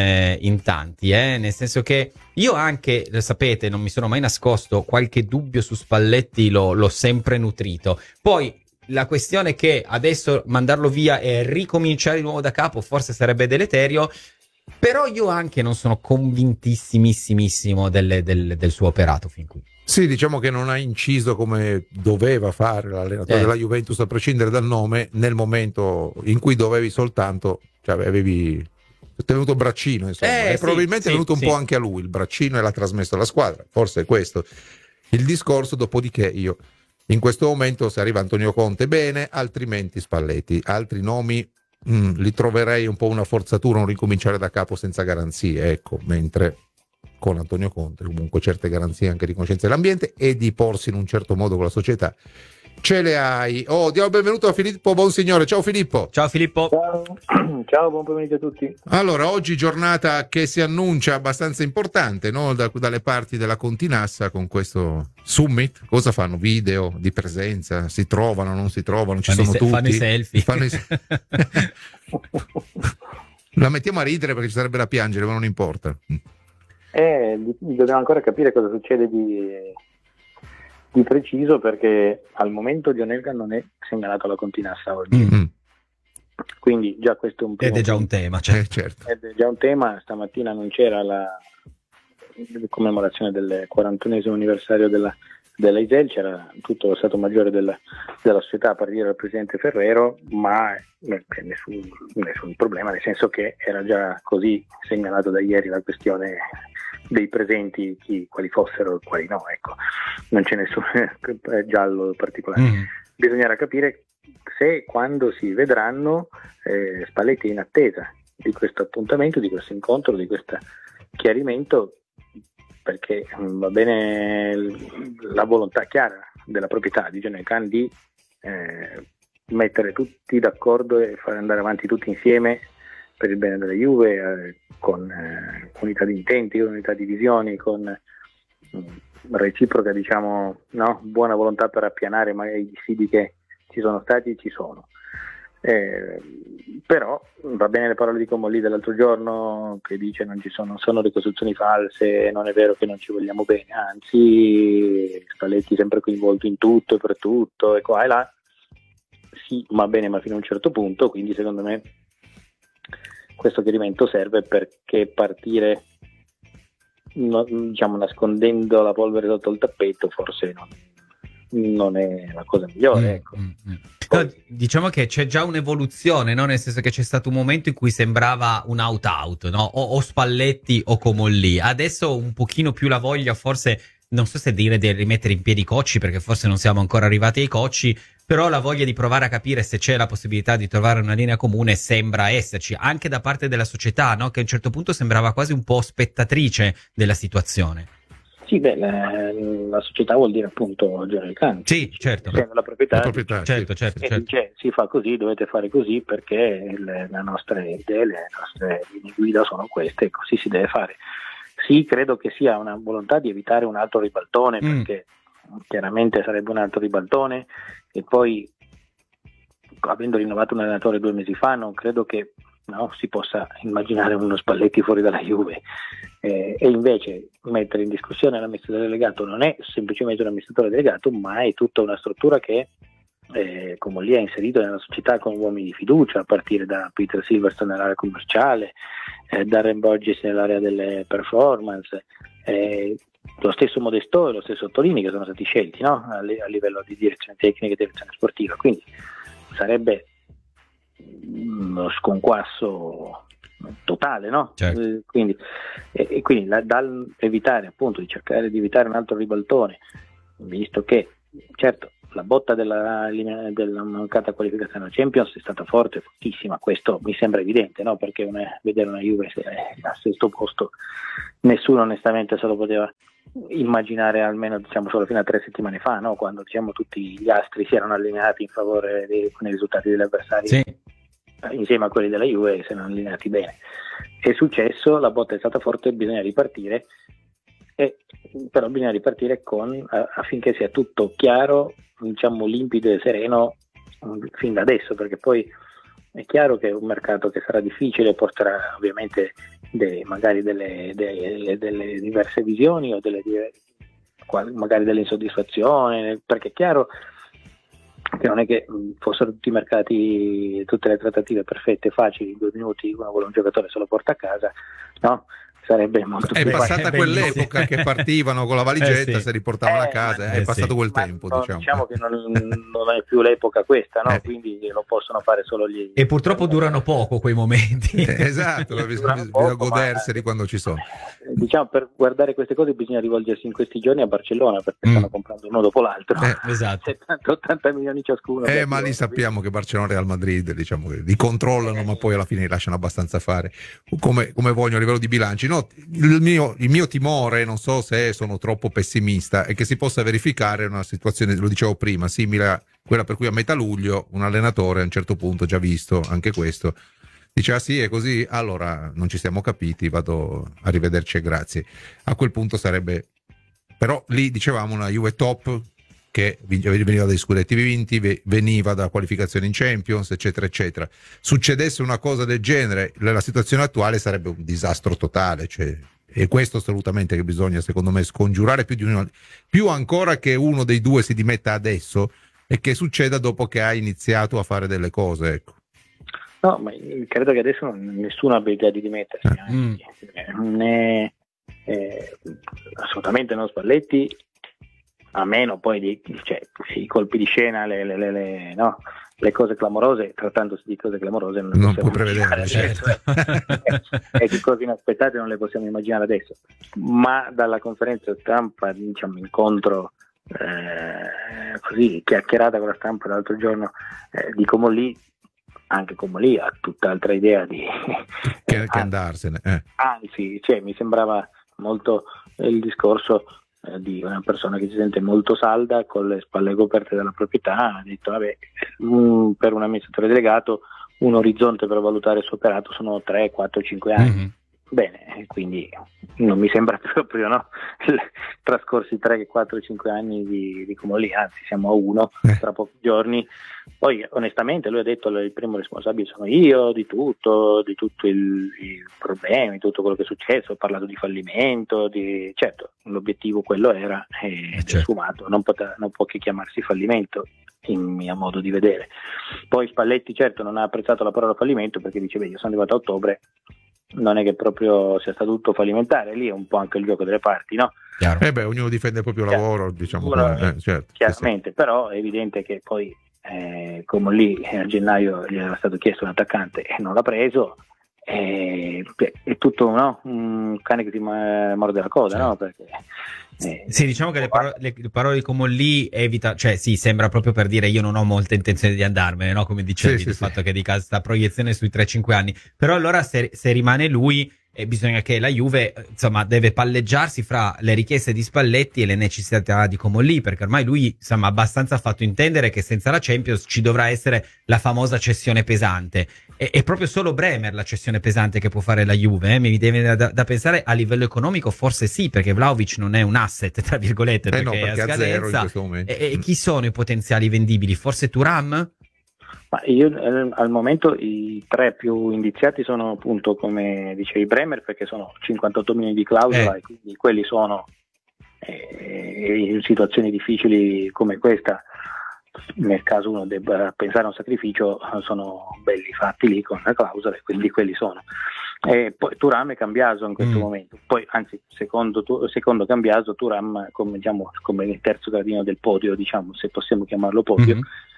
in tanti, nel senso che io anche, lo sapete, non mi sono mai nascosto, qualche dubbio su Spalletti l'ho sempre nutrito. Poi la questione è che adesso mandarlo via e ricominciare di nuovo da capo forse sarebbe deleterio, però io anche non sono convintissimissimo del suo operato fin qui. Sì, diciamo che non ha inciso come doveva fare l'allenatore della Juventus, a prescindere dal nome, nel momento in cui dovevi soltanto, cioè avevi tenuto braccino, insomma, e probabilmente è venuto un po' anche a lui il braccino e l'ha trasmesso alla squadra, forse è questo il discorso. Dopodiché io in questo momento, se arriva Antonio Conte, bene, altrimenti Spalletti, altri nomi li troverei un po' una forzatura, un ricominciare da capo senza garanzie, ecco, mentre con Antonio Conte comunque certe garanzie anche di conoscenza dell'ambiente e di porsi in un certo modo con la società ce le hai. Diamo il benvenuto a Filippo Bonsignore. Ciao Filippo. Ciao Filippo. Ciao, buon pomeriggio a tutti. Allora, oggi giornata che si annuncia abbastanza importante, no? Dalle parti della Continassa con questo summit. Cosa fanno? Video di presenza? Si trovano, non si trovano? Fanno i selfie. La mettiamo a ridere perché ci sarebbe da piangere, ma non importa. Dobbiamo ancora capire cosa succede di preciso, perché al momento Dionelga non è segnalato alla Continassa oggi. Mm-hmm. Quindi già questo è un primo ed è già un tema, certo. Ed è già un tema. Stamattina non c'era la commemorazione del 41esimo anniversario della ISEL, c'era tutto lo Stato Maggiore della società a partire dal presidente Ferrero, ma nessun problema, nel senso che era già così segnalato da ieri la questione dei presenti, quali fossero e quali no, ecco, non c'è nessun giallo particolare. Bisognerà capire se e quando si vedranno. Spalletti è in attesa di questo appuntamento, di questo incontro, di questo chiarimento, perché va bene la volontà chiara della proprietà di Genecan di mettere tutti d'accordo e fare andare avanti tutti insieme per il bene della Juve, con unità di intenti, con unità di visioni, con reciproca, diciamo, no? Buona volontà per appianare magari i dissidi che ci sono stati e ci sono. Però va bene le parole di Comolli dell'altro giorno che dice non sono ricostruzioni false, non è vero che non ci vogliamo bene, anzi Spalletti sempre coinvolto in tutto e per tutto e qua e là, sì, va bene, ma fino a un certo punto. Quindi secondo me questo chiarimento serve, perché partire diciamo nascondendo la polvere sotto il tappeto forse non è la cosa migliore, ecco. No, diciamo che c'è già un'evoluzione, no? Nel senso che c'è stato un momento in cui sembrava un out, no? O Spalletti o Comolli. Adesso un pochino più la voglia, forse, non so se dire di rimettere in piedi i cocci, perché forse non siamo ancora arrivati ai cocci, però la voglia di provare a capire se c'è la possibilità di trovare una linea comune sembra esserci, anche da parte della società, no? Che a un certo punto sembrava quasi un po' spettatrice della situazione. Sì, beh, la società vuol dire appunto General Khan. Sì, certo. La proprietà, certo. Dice, si fa così, dovete fare così perché le nostre idee, le nostre linee guida sono queste e così si deve fare. Sì, credo che sia una volontà di evitare un altro ribaltone, perché chiaramente sarebbe un altro ribaltone, e poi avendo rinnovato un allenatore 2 mesi fa non credo che si possa immaginare uno Spalletti fuori dalla Juve, e invece mettere in discussione l'amministratore delegato non è semplicemente un amministratore delegato, ma è tutta una struttura che come lì è inserito nella società con uomini di fiducia, a partire da Peter Silverstone nell'area commerciale, Darren Borges nell'area delle performance, lo stesso Modesto e lo stesso Tolini che sono stati scelti a livello di direzione tecnica e direzione sportiva, quindi sarebbe uno sconquasso totale, Certo. Quindi dal evitare appunto di cercare di evitare un altro ribaltone, visto che certo la botta della mancata qualificazione alla Champions è stata fortissima, questo mi sembra evidente, perché vedere una Juve al sesto posto nessuno onestamente se lo poteva immaginare, almeno solo fino a 3 settimane fa, quando tutti gli astri si erano allineati in favore con i risultati degli avversari, sì, insieme a quelli della Juve, si erano allineati bene. È successo, la botta è stata forte, bisogna ripartire, però bisogna ripartire affinché sia tutto chiaro, limpido e sereno fin da adesso, perché poi è chiaro che è un mercato che sarà difficile, porterà ovviamente magari delle diverse visioni o magari delle insoddisfazioni, perché è chiaro che non è che fossero tutti i mercati, tutte le trattative perfette, facili, in 2 minuti uno vuole un giocatore se lo porta a casa, sarebbe molto più passata quell'epoca che partivano con la valigetta, se riportavano a casa, è passato quel tempo, diciamo che non è più l'epoca questa, quindi lo possono fare solo gli, e purtroppo durano poco quei momenti. Esatto, bisogna goderseli quando ci sono. Per guardare queste cose bisogna rivolgersi in questi giorni a Barcellona, perché stanno comprando uno dopo l'altro, esatto. 70-80 milioni ciascuno. Ma lì sappiamo che Barcellona e Real Madrid che li controllano, ma poi alla fine li lasciano abbastanza fare come vogliono a livello di bilanci. Il mio timore, non so se sono troppo pessimista, è che si possa verificare una situazione, lo dicevo prima, simile a quella per cui a metà luglio un allenatore a un certo punto, già visto anche questo, dice sì è così, allora non ci siamo capiti, vado, arrivederci e grazie. A quel punto sarebbe, però lì dicevamo una Juve top che veniva dai scudetti vinti, veniva da qualificazioni in Champions, eccetera eccetera. Succedesse una cosa del genere, la situazione attuale sarebbe un disastro totale, e questo assolutamente che bisogna secondo me scongiurare più ancora che uno dei due si dimetta adesso, e che succeda dopo che ha iniziato a fare delle cose, ecco. No, ma credo che adesso nessuno abbia idea di dimettersi, assolutamente no Spalletti, a meno poi di i colpi di scena, le cose clamorose, trattandosi di cose clamorose non puoi prevedere, certo. E che cose inaspettate non le possiamo immaginare adesso, ma dalla conferenza stampa, incontro così chiacchierata con la stampa l'altro giorno di Comolli, anche Comolli ha tutt'altra idea che andarsene, anzi mi sembrava molto il discorso di una persona che si sente molto salda, con le spalle coperte dalla proprietà. Ha detto per un amministratore delegato un orizzonte per valutare il suo operato sono 3, 4, 5 anni. Mm-hmm. Bene, quindi non mi sembra proprio trascorsi 3, 4, 5 anni di Comolli, anzi siamo a 1 tra pochi giorni. Poi onestamente lui ha detto il primo responsabile sono io di tutto i problemi, tutto quello che è successo, ha parlato di fallimento, certo l'obiettivo quello era, ed è sfumato, non può che chiamarsi fallimento in mio modo di vedere. Poi Spalletti certo non ha apprezzato la parola fallimento, perché dice io sono arrivato a ottobre, non è che proprio sia stato tutto fallimentare, lì è un po' anche il gioco delle parti, no? Ognuno difende il proprio lavoro, diciamo. Certo, chiaramente, sì. Però è evidente che poi come lì a gennaio gli era stato chiesto un attaccante e non l'ha preso, è tutto un cane che ti morde la coda, certo. No? Perché sì, diciamo che le parole di Comolli evita, sembra proprio per dire io non ho molta intenzione di andarmene, no? Come dicevi, il fatto che dica sta proiezione sui 3-5 anni, però allora se rimane lui e bisogna che la Juve insomma deve palleggiarsi fra le richieste di Spalletti e le necessità di Comolli, perché ormai lui insomma abbastanza ha fatto intendere che senza la Champions ci dovrà essere la famosa cessione pesante. È proprio solo Bremer la cessione pesante che può fare la Juve, mi viene da pensare a livello economico, forse sì, perché Vlahovic non è un asset tra virgolette, perché, no, perché è a zero in scadenza. questo momento. E chi sono i potenziali vendibili? Forse Thuram? Ma io al momento i 3 più indiziati sono appunto, come dicevi, Bremer, perché sono 58 milioni di clausola e quindi quelli sono in situazioni difficili come questa, nel caso uno debba pensare a un sacrificio, sono belli fatti lì con la clausola e quindi quelli sono. E poi Thuram e Cambiaso in questo momento, poi anzi secondo Cambiaso, Thuram come il terzo gradino del podio, diciamo, se possiamo chiamarlo podio,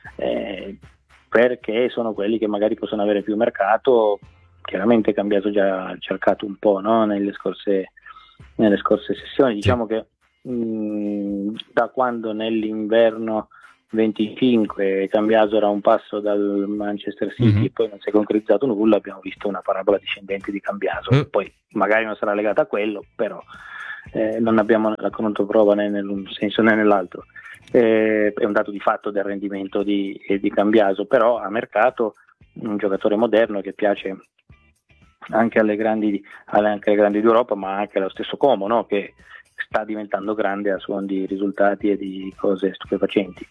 perché sono quelli che magari possono avere più mercato. Chiaramente Cambiaso già ha cercato un po', no? nelle scorse sessioni, diciamo che da quando nell'inverno 25 Cambiaso era un passo dal Manchester City e poi non si è concretizzato nulla, abbiamo visto una parabola discendente di Cambiaso. Poi magari non sarà legata a quello, però non abbiamo la controprova né nell'un senso né nell'altro. È un dato di fatto del rendimento di Cambiaso, però a mercato un giocatore moderno che piace anche alle grandi d'Europa, ma anche allo stesso Como, no? Che sta diventando grande a suon di risultati e di cose stupefacenti.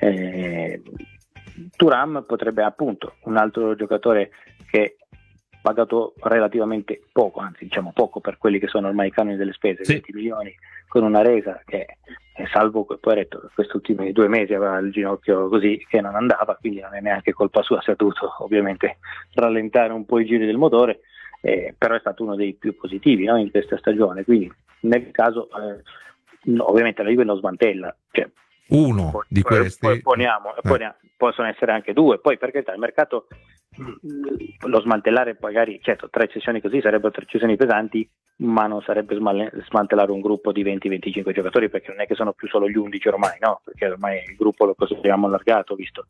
Thuram potrebbe, appunto, un altro giocatore che pagato relativamente poco, anzi diciamo poco per quelli che sono ormai i canoni delle spese, 20 milioni con una resa che salvo questi ultimi 2 mesi aveva il ginocchio così che non andava, quindi non è neanche colpa sua, si è dovuto ovviamente rallentare un po' i giri del motore, però è stato uno dei più positivi, no, in questa stagione, quindi nel caso ovviamente la Juve non smantella, cioè, uno di questi possono essere anche 2, poi perché il mercato lo smantellare, magari certo 3 cessioni così sarebbero 3 cessioni pesanti, ma non sarebbe smantellare un gruppo di 20-25 giocatori, perché non è che sono più solo gli 11 ormai, no? Perché ormai il gruppo lo consideriamo allargato, visto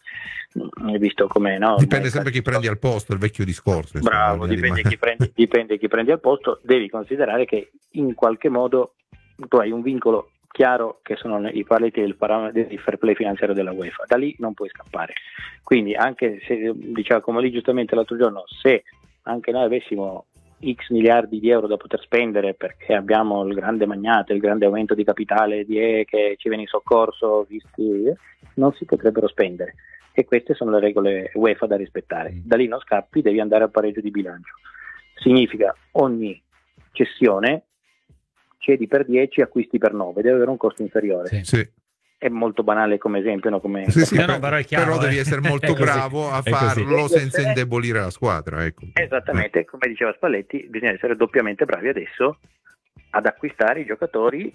come, no? Dipende sempre chi prendi al posto, il vecchio discorso. Bravo, dipende chi prendi al posto. Devi considerare che in qualche modo tu hai un vincolo chiaro, che sono i paletti del parametro di fair play finanziario della UEFA, da lì non puoi scappare. Quindi anche se, diceva come lì giustamente l'altro giorno, se anche noi avessimo X miliardi di euro da poter spendere perché abbiamo il grande magnate, il grande aumento di capitale che ci viene in soccorso, non si potrebbero spendere, e queste sono le regole UEFA da rispettare. Da lì non scappi, devi andare al pareggio di bilancio. Significa ogni cessione cedi per 10, acquisti per 9, deve avere un costo inferiore. Sì. È molto banale come esempio, no? Però devi essere molto bravo a farlo senza indebolire la squadra. Ecco. Esattamente, come diceva Spalletti, bisogna essere doppiamente bravi adesso ad acquistare i giocatori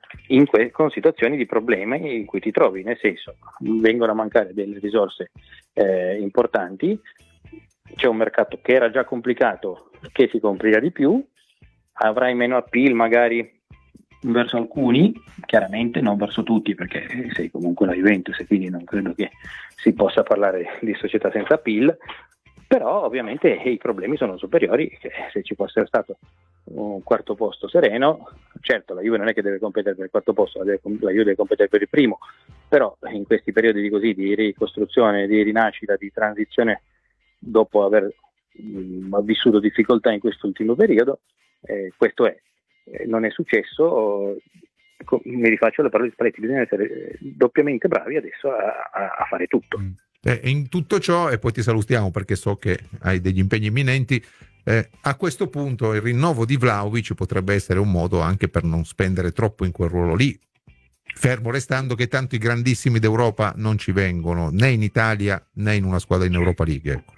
con situazioni di problemi in cui ti trovi, nel senso, vengono a mancare delle risorse importanti, c'è un mercato che era già complicato che si complica di più, avrai meno appeal magari verso alcuni, chiaramente non verso tutti, perché sei comunque una Juventus e quindi non credo che si possa parlare di società senza appeal, però ovviamente i problemi sono superiori. Se ci fosse stato un quarto posto sereno, certo la Juve non è che deve competere per il quarto posto, la Juve deve competere per il primo, però in questi periodi di ricostruzione, di rinascita, di transizione, dopo aver vissuto difficoltà in quest'ultimo periodo, questo non è successo. Mi rifaccio le parole di Spalletti, bisogna essere doppiamente bravi adesso a fare tutto. In tutto ciò, e poi ti salutiamo perché so che hai degli impegni imminenti, a questo punto il rinnovo di Vlahovic potrebbe essere un modo anche per non spendere troppo in quel ruolo lì, fermo restando che tanto i grandissimi d'Europa non ci vengono né in Italia né in una squadra in Europa League, ecco.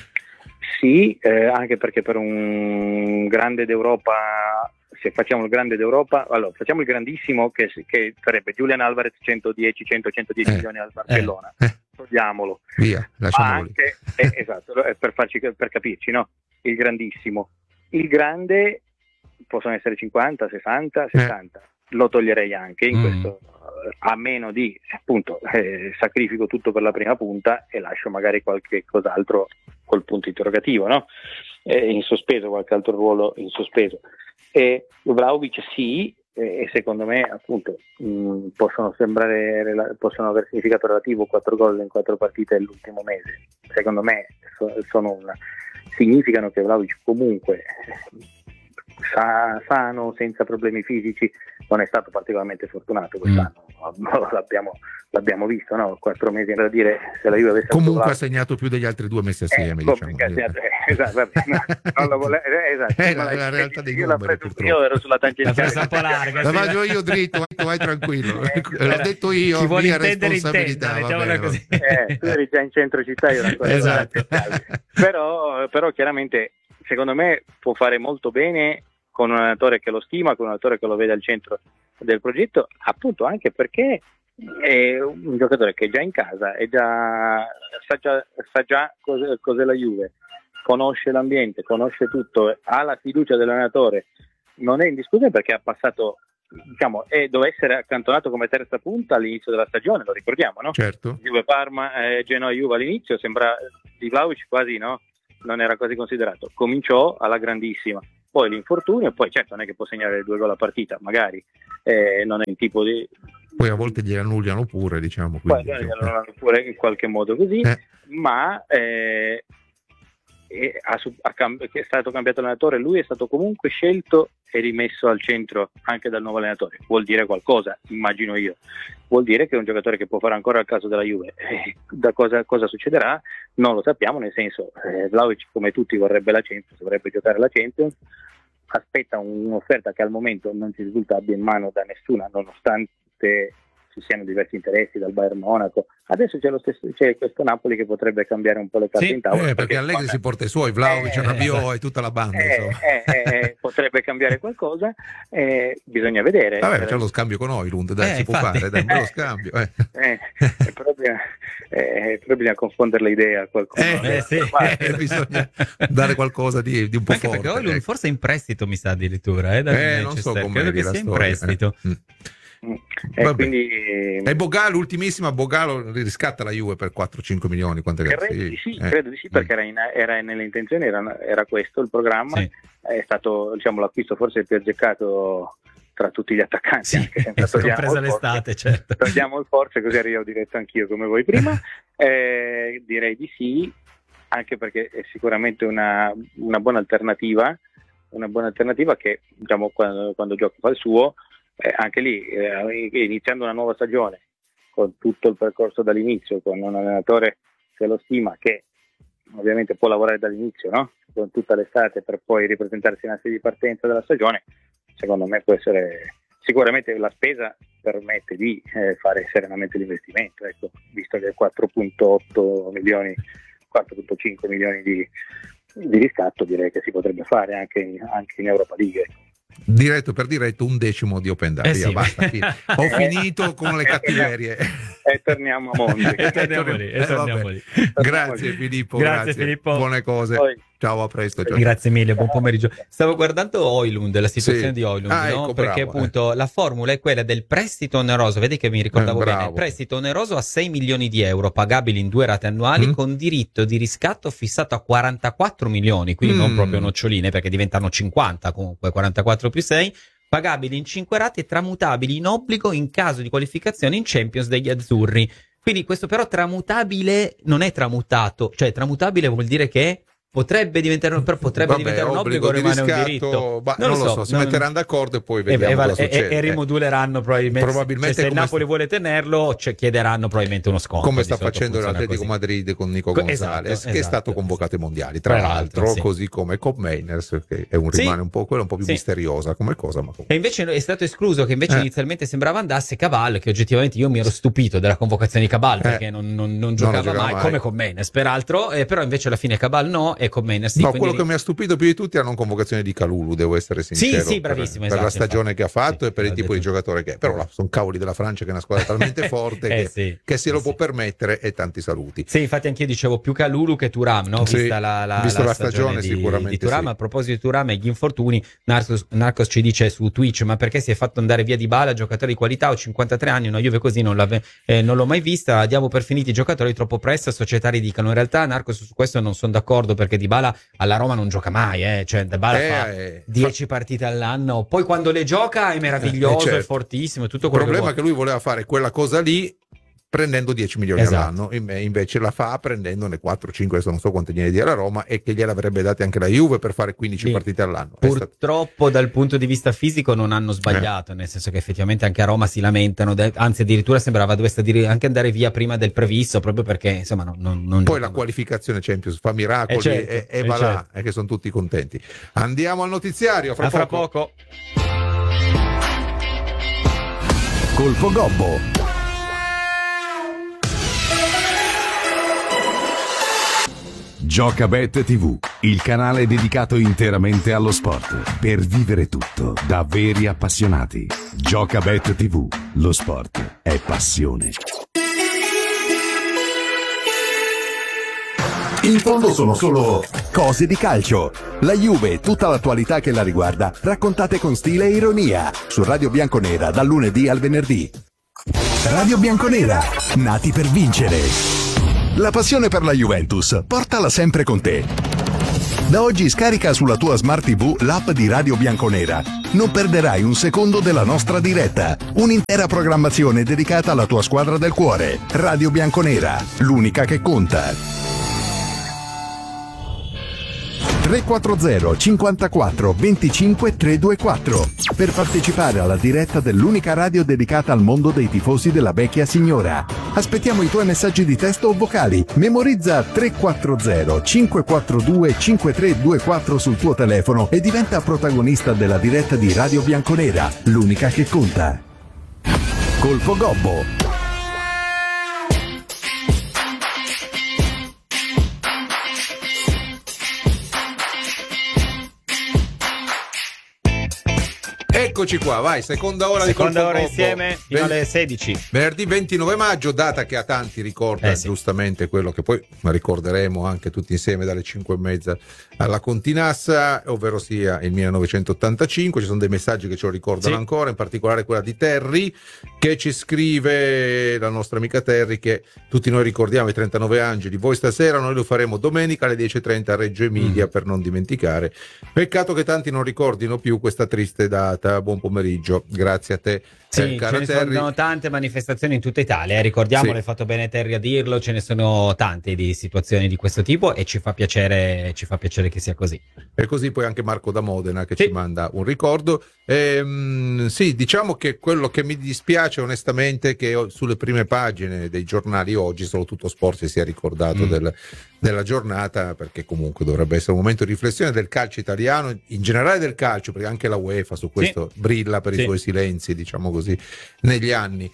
Sì, anche perché per un grande d'Europa, se facciamo il grande d'Europa, allora facciamo il grandissimo che sarebbe Julian Alvarez, 110 milioni al Barcellona, togliamolo. Via, lasciamolo anche, esatto, per capirci, no? Il grandissimo. Il grande possono essere 50, 60, 70, lo toglierei anche in questo. a meno di appunto sacrifico tutto per la prima punta e lascio magari qualche cos'altro col punto interrogativo, no? In sospeso, qualche altro ruolo in sospeso. E Vlahovic sì, e secondo me appunto possono aver significato relativo 4 gol in 4 partite nell'ultimo mese. Secondo me significano che Vlahovic comunque sano, senza problemi fisici, non è stato particolarmente fortunato quest'anno. L'abbiamo visto, no? 4 mesi da dire, se la Juve avesse comunque ha segnato più degli altri 2 messi assieme, diciamo. Esatto, vabbè, non lo esatto, la realtà dei io numeri, io ero sulla tangente, la un po' larga, la faccio io dritto, vai tranquillo, l'ho detto io, chi vuole mia intendere responsabilità, intenda, così. Tu eri già in centro città, io ero ancora esatto. però chiaramente secondo me può fare molto bene con un allenatore che lo stima, con un allenatore che lo vede al centro del progetto, appunto anche perché è un giocatore che è già in casa, sa già cos'è la Juve, conosce l'ambiente, conosce tutto, ha la fiducia dell'allenatore, non è in discussione perché ha passato, diciamo, doveva essere accantonato come terza punta all'inizio della stagione, lo ricordiamo, no? Certo. Juve Parma, Genoa Juve all'inizio, sembra di Vlahovic quasi, no? Non era quasi considerato, cominciò alla grandissima, poi l'infortunio, poi certo non è che può segnare 2 gol a partita, magari non è il tipo di... Poi a volte glieli annullano pure, diciamo. Poi glieli annullano pure in qualche modo così, ma è stato cambiato allenatore, lui è stato comunque scelto e rimesso al centro anche dal nuovo allenatore, vuol dire qualcosa, immagino io, vuol dire che è un giocatore che può fare ancora il caso della Juve. Da cosa succederà non lo sappiamo, nel senso Vlahovic come tutti vorrebbe la Champions, vorrebbe giocare la Champions, aspetta un'offerta che al momento non ci risulta abbia in mano da nessuna, nonostante ci siano diversi interessi dal Bayern Monaco. Adesso c'è questo Napoli che potrebbe cambiare un po' le carte in tavola, perché Allegri si porta i suoi, Vlahovic, Rabiot e tutta la banda, potrebbe cambiare qualcosa, bisogna vedere. Vabbè, c'è lo scambio con Højlund, dai, si può fare, dai, lo scambio. Però bisogna confondere le idee a qualcuno. Bisogna dare qualcosa di un po' anche forte. perché Højlund forse è in prestito, mi sa addirittura, non so come credo che sia in prestito. Quindi e Boga, l'ultimissima, Boga lo riscatta la Juve per 4-5 milioni, credo di sì, perché era nelle intenzioni, era questo il programma, è stato, diciamo, l'acquisto forse più azzeccato tra tutti gli attaccanti, anche se compresa l'estate, certo. Togliamo il Forza, così arrivo diretto anch'io come voi prima. Direi di sì, anche perché è sicuramente una buona alternativa che, diciamo, quando gioca fa il suo. Anche lì iniziando una nuova stagione con tutto il percorso dall'inizio, con un allenatore che lo stima, che ovviamente può lavorare dall'inizio, no? Con tutta l'estate per poi ripresentarsi in sede di partenza della stagione, secondo me può essere sicuramente, la spesa permette di fare serenamente l'investimento, ecco, visto che 4,8 milioni 4,5 milioni di riscatto, direi che si potrebbe fare anche in Europa League. Diretto per diretto, 1/10 di Open Data, basta, ho finito con le cattiverie e torniamo a Monti. torniamo lì. Grazie Filippo, grazie. Buone cose. Ciao, a presto. Ciao. Grazie mille, buon pomeriggio. Stavo guardando Højlund, la situazione di Højlund, no? Ecco, perché bravo, appunto la formula è quella del prestito oneroso, vedi che mi ricordavo bene, prestito oneroso a 6 milioni di euro pagabili in 2 rate annuali con diritto di riscatto fissato a 44 milioni, quindi non proprio noccioline, perché diventano 50 comunque, 44 più 6, pagabili in 5 rate e tramutabili in obbligo in caso di qualificazione in Champions degli azzurri. Quindi questo però tramutabile non è tramutato, cioè tramutabile vuol dire che potrebbe diventare un obbligo, rimane un diritto. Non lo so, si metteranno d'accordo e poi vediamo cosa succede. E rimoduleranno probabilmente se il Napoli vuole tenerlo, chiederanno probabilmente uno sconto. Come sta facendo l'Atletico Madrid con Nico Gonzalez, che è stato convocato ai mondiali, tra l'altro, così come Kopp Meiners, che rimane un po' quella un po' più misteriosa come cosa. Ma e invece è stato escluso, che invece inizialmente sembrava andasse Cabal, che oggettivamente io mi ero stupito della convocazione di Cabal, perché non giocava mai, come Kopp Meiners peraltro, però invece alla fine Cabal no. e con Menners. No, quello che mi ha stupito più di tutti è la non convocazione di Kalulu, devo essere sincero. Sì, bravissimo. Per la stagione che ha fatto e per il tipo di giocatore che è. Però sono cavoli della Francia, che è una squadra talmente forte che se lo può permettere, e tanti saluti. Sì, infatti anch'io dicevo più Kalulu che Thuram, no? Vista la stagione sicuramente di Thuram. A proposito di Thuram e gli infortuni, Narcos ci dice su Twitch: ma perché si è fatto andare via Dybala, giocatore di qualità, ho 53 anni, una Juve così non l'ho mai vista, diamo per finiti i giocatori troppo presto, societari dicano. In realtà Narcos su questo non sono d'accordo, perché Dybala alla Roma non gioca mai, cioè Dybala fa 10 partite all'anno, poi quando le gioca è meraviglioso, è fortissimo, tutto quello. Il problema è che lui voleva fare quella cosa lì prendendo 10 milioni all'anno, invece la fa prendendone 4-5, adesso non so quante gliene dia la Roma, e che gliel'avrebbe date anche la Juve per fare 15 partite all'anno. Purtroppo dal punto di vista fisico non hanno sbagliato, nel senso che effettivamente anche a Roma si lamentano, anzi addirittura sembrava dovesse anche andare via prima del previsto, proprio perché insomma non poi la qualificazione Champions fa miracoli e va là, e che sono tutti contenti. Andiamo al notiziario, fra poco. Colpo Gobbo. Giocabet TV, il canale dedicato interamente allo sport, per vivere tutto da veri appassionati. Giocabet TV, lo sport è passione. In fondo sono solo cose di calcio. La Juve, tutta l'attualità che la riguarda, raccontate con stile e ironia, su Radio Bianconera dal lunedì al venerdì. Radio Bianconera, nati per vincere. La passione per la Juventus, portala sempre con te. Da oggi scarica sulla tua Smart TV l'app di Radio Bianconera. Non perderai un secondo della nostra diretta. Un'intera programmazione dedicata alla tua squadra del cuore. Radio Bianconera, l'unica che conta. 340 54 25 324 per partecipare alla diretta dell'unica radio dedicata al mondo dei tifosi della vecchia signora. Aspettiamo i tuoi messaggi di testo o vocali. Memorizza 340 542 5324 sul tuo telefono e diventa protagonista della diretta di Radio Bianconera, l'unica che conta. Colpo Gobbo. Eccoci qua, vai, seconda ora insieme fino alle 16. Venerdì 29 maggio, data che a tanti ricorda giustamente quello che poi ricorderemo anche tutti insieme dalle 5:30 alla Continassa, ovvero sia il 1985. Ci sono dei messaggi che ce lo ricordano ancora, in particolare quella di Terry, che ci scrive, la nostra amica Terry, che tutti noi ricordiamo i 39 angeli. Voi stasera, noi lo faremo domenica alle 10:30 a Reggio Emilia, per non dimenticare. Peccato che tanti non ricordino più questa triste data. Buon pomeriggio, grazie a te. Sì, ce ne sono tante manifestazioni in tutta Italia, ricordiamolo, hai fatto bene Terry a dirlo, ce ne sono tante di situazioni di questo tipo e ci fa piacere che sia così. E così poi anche Marco da Modena che ci manda un ricordo. Sì, diciamo che quello che mi dispiace onestamente è che sulle prime pagine dei giornali oggi solo Tutto Sport si sia ricordato della giornata, perché comunque dovrebbe essere un momento di riflessione del calcio italiano, in generale del calcio, perché anche la UEFA su questo brilla per i suoi silenzi, diciamo così, negli anni,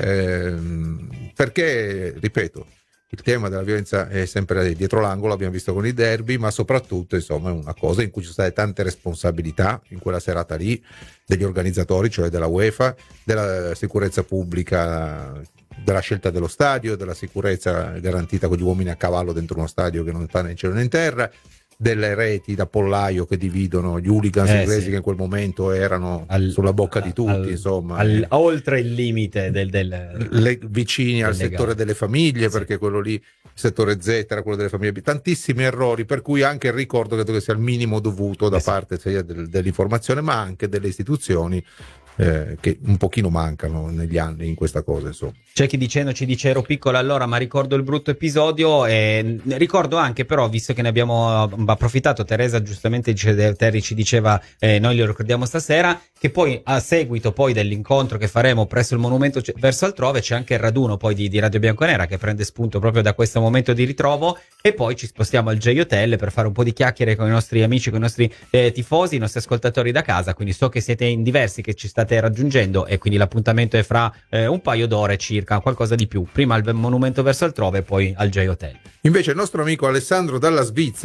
perché ripeto, il tema della violenza è sempre dietro l'angolo, abbiamo visto con i derby, ma soprattutto insomma è una cosa in cui ci sono state tante responsabilità in quella serata lì, degli organizzatori, cioè della UEFA, della sicurezza pubblica, della scelta dello stadio, della sicurezza garantita con gli uomini a cavallo dentro uno stadio che non sta né in cielo né in terra, delle reti da pollaio che dividono gli hooligans inglesi che in quel momento erano sulla bocca di tutti, insomma, oltre il limite vicini al settore delle famiglie, perché quello lì, il settore Z era quello delle famiglie, tantissimi errori, per cui anche il ricordo credo che sia il minimo dovuto da parte sia dell'informazione ma anche delle istituzioni, che un pochino mancano negli anni in questa cosa, insomma. C'è chi ci dice ero piccola allora ma ricordo il brutto episodio, e ricordo anche però, visto che ne abbiamo approfittato, Teresa giustamente Terry ci diceva noi lo ricordiamo stasera, che poi a seguito poi dell'incontro che faremo presso il monumento verso altrove c'è anche il raduno poi di Radio Bianconera che prende spunto proprio da questo momento di ritrovo, e poi ci spostiamo al J-Hotel per fare un po' di chiacchiere con i nostri amici, con i nostri tifosi, i nostri ascoltatori da casa, quindi so che siete in diversi che ci state raggiungendo, e quindi l'appuntamento è fra un paio d'ore circa, qualcosa di più, prima al monumento verso altrove e poi al J-Hotel. Invece il nostro amico Alessandro dalla Svizzera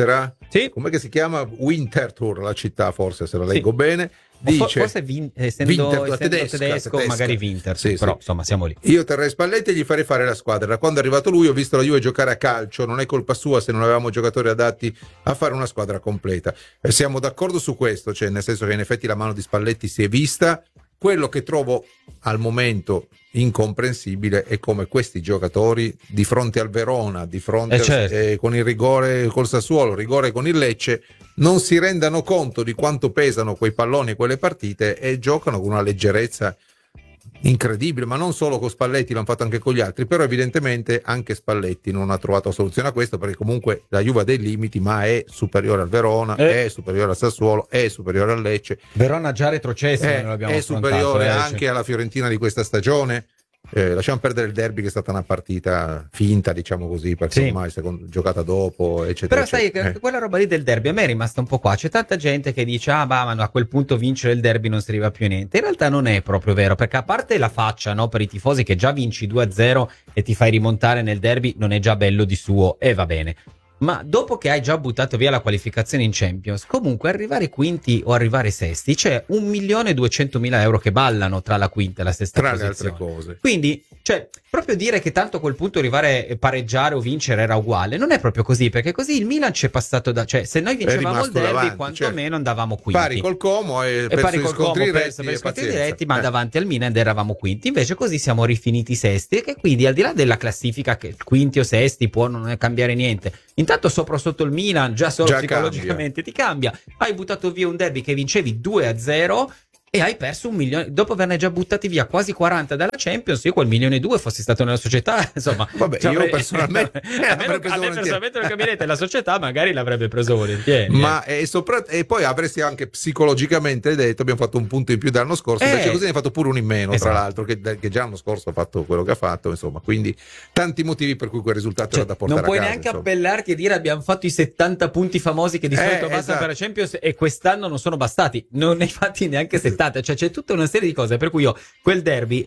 Sì. Com'è che si chiama? Winterthur, la città, forse, se la leggo bene. Dice, forse essendo tedesco, magari Winter, sì, però sì. Insomma siamo lì. Io terrei Spalletti e gli farei fare la squadra. Da quando è arrivato lui ho visto la Juve giocare a calcio, non è colpa sua se non avevamo giocatori adatti a fare una squadra completa. E siamo d'accordo su questo, cioè nel senso che in effetti la mano di Spalletti si è vista. Quello che trovo al momento incomprensibile è come questi giocatori di fronte al Verona, di fronte con il rigore col Sassuolo, rigore con il Lecce, non si rendano conto di quanto pesano quei palloni e quelle partite e giocano con una leggerezza incredibile, ma non solo con Spalletti, l'hanno fatto anche con gli altri, però evidentemente anche Spalletti non ha trovato soluzione a questo, perché comunque la Juve ha dei limiti, ma è superiore al Verona, è superiore al Sassuolo, è superiore al Lecce. Verona già retrocesso, è superiore anche alla Fiorentina di questa stagione. Lasciamo perdere il derby, che è stata una partita finta, diciamo così, perché ormai giocata dopo, eccetera. Però sai che quella roba lì del derby a me è rimasta un po' qua. C'è tanta gente che dice ma a quel punto vincere il derby non serviva più a niente. In realtà non è proprio vero, perché a parte la faccia, no, per i tifosi, che già vinci 2-0 e ti fai rimontare nel derby non è già bello di suo, e va bene. Ma dopo che hai già buttato via la qualificazione in Champions, comunque arrivare quinti o arrivare sesti, c'è 1.200.000 euro che ballano tra la quinta e la sesta posizione. Tra le altre cose. Quindi, cioè, proprio dire che tanto a quel punto arrivare, pareggiare o vincere era uguale, non è proprio così, perché così il Milan ci è passato cioè, se noi vincevamo il derby, quantomeno andavamo quinti. Pari col Como e pari col Como, perso per scontri diretti, ma davanti al Milan eravamo quinti. Invece così siamo rifiniti sesti, e quindi al di là della classifica che quinti o sesti può non cambiare niente. Intanto sopra o sotto il Milan già psicologicamente ti cambia. Hai buttato via un derby che vincevi 2-0 e hai perso 1 milione dopo averne già buttati via quasi 40 dalla Champions. Io quel 1,2 milioni fossi stato nella società, insomma, vabbè, io personalmente personalmente non capirete, la società magari l'avrebbe preso volentieri, ma e poi avresti anche psicologicamente detto abbiamo fatto un punto in più dell'anno scorso, perché così ne hai fatto pure uno in meno, tra l'altro, che già l'anno scorso ha fatto quello che ha fatto, insomma, quindi tanti motivi per cui quel risultato era da portare a casa. Non puoi neanche appellarti e dire abbiamo fatto i 70 punti famosi che di solito bastano per la Champions e quest'anno non sono bastati, non ne hai fatti neanche 70. Cioè c'è tutta una serie di cose per cui quel derby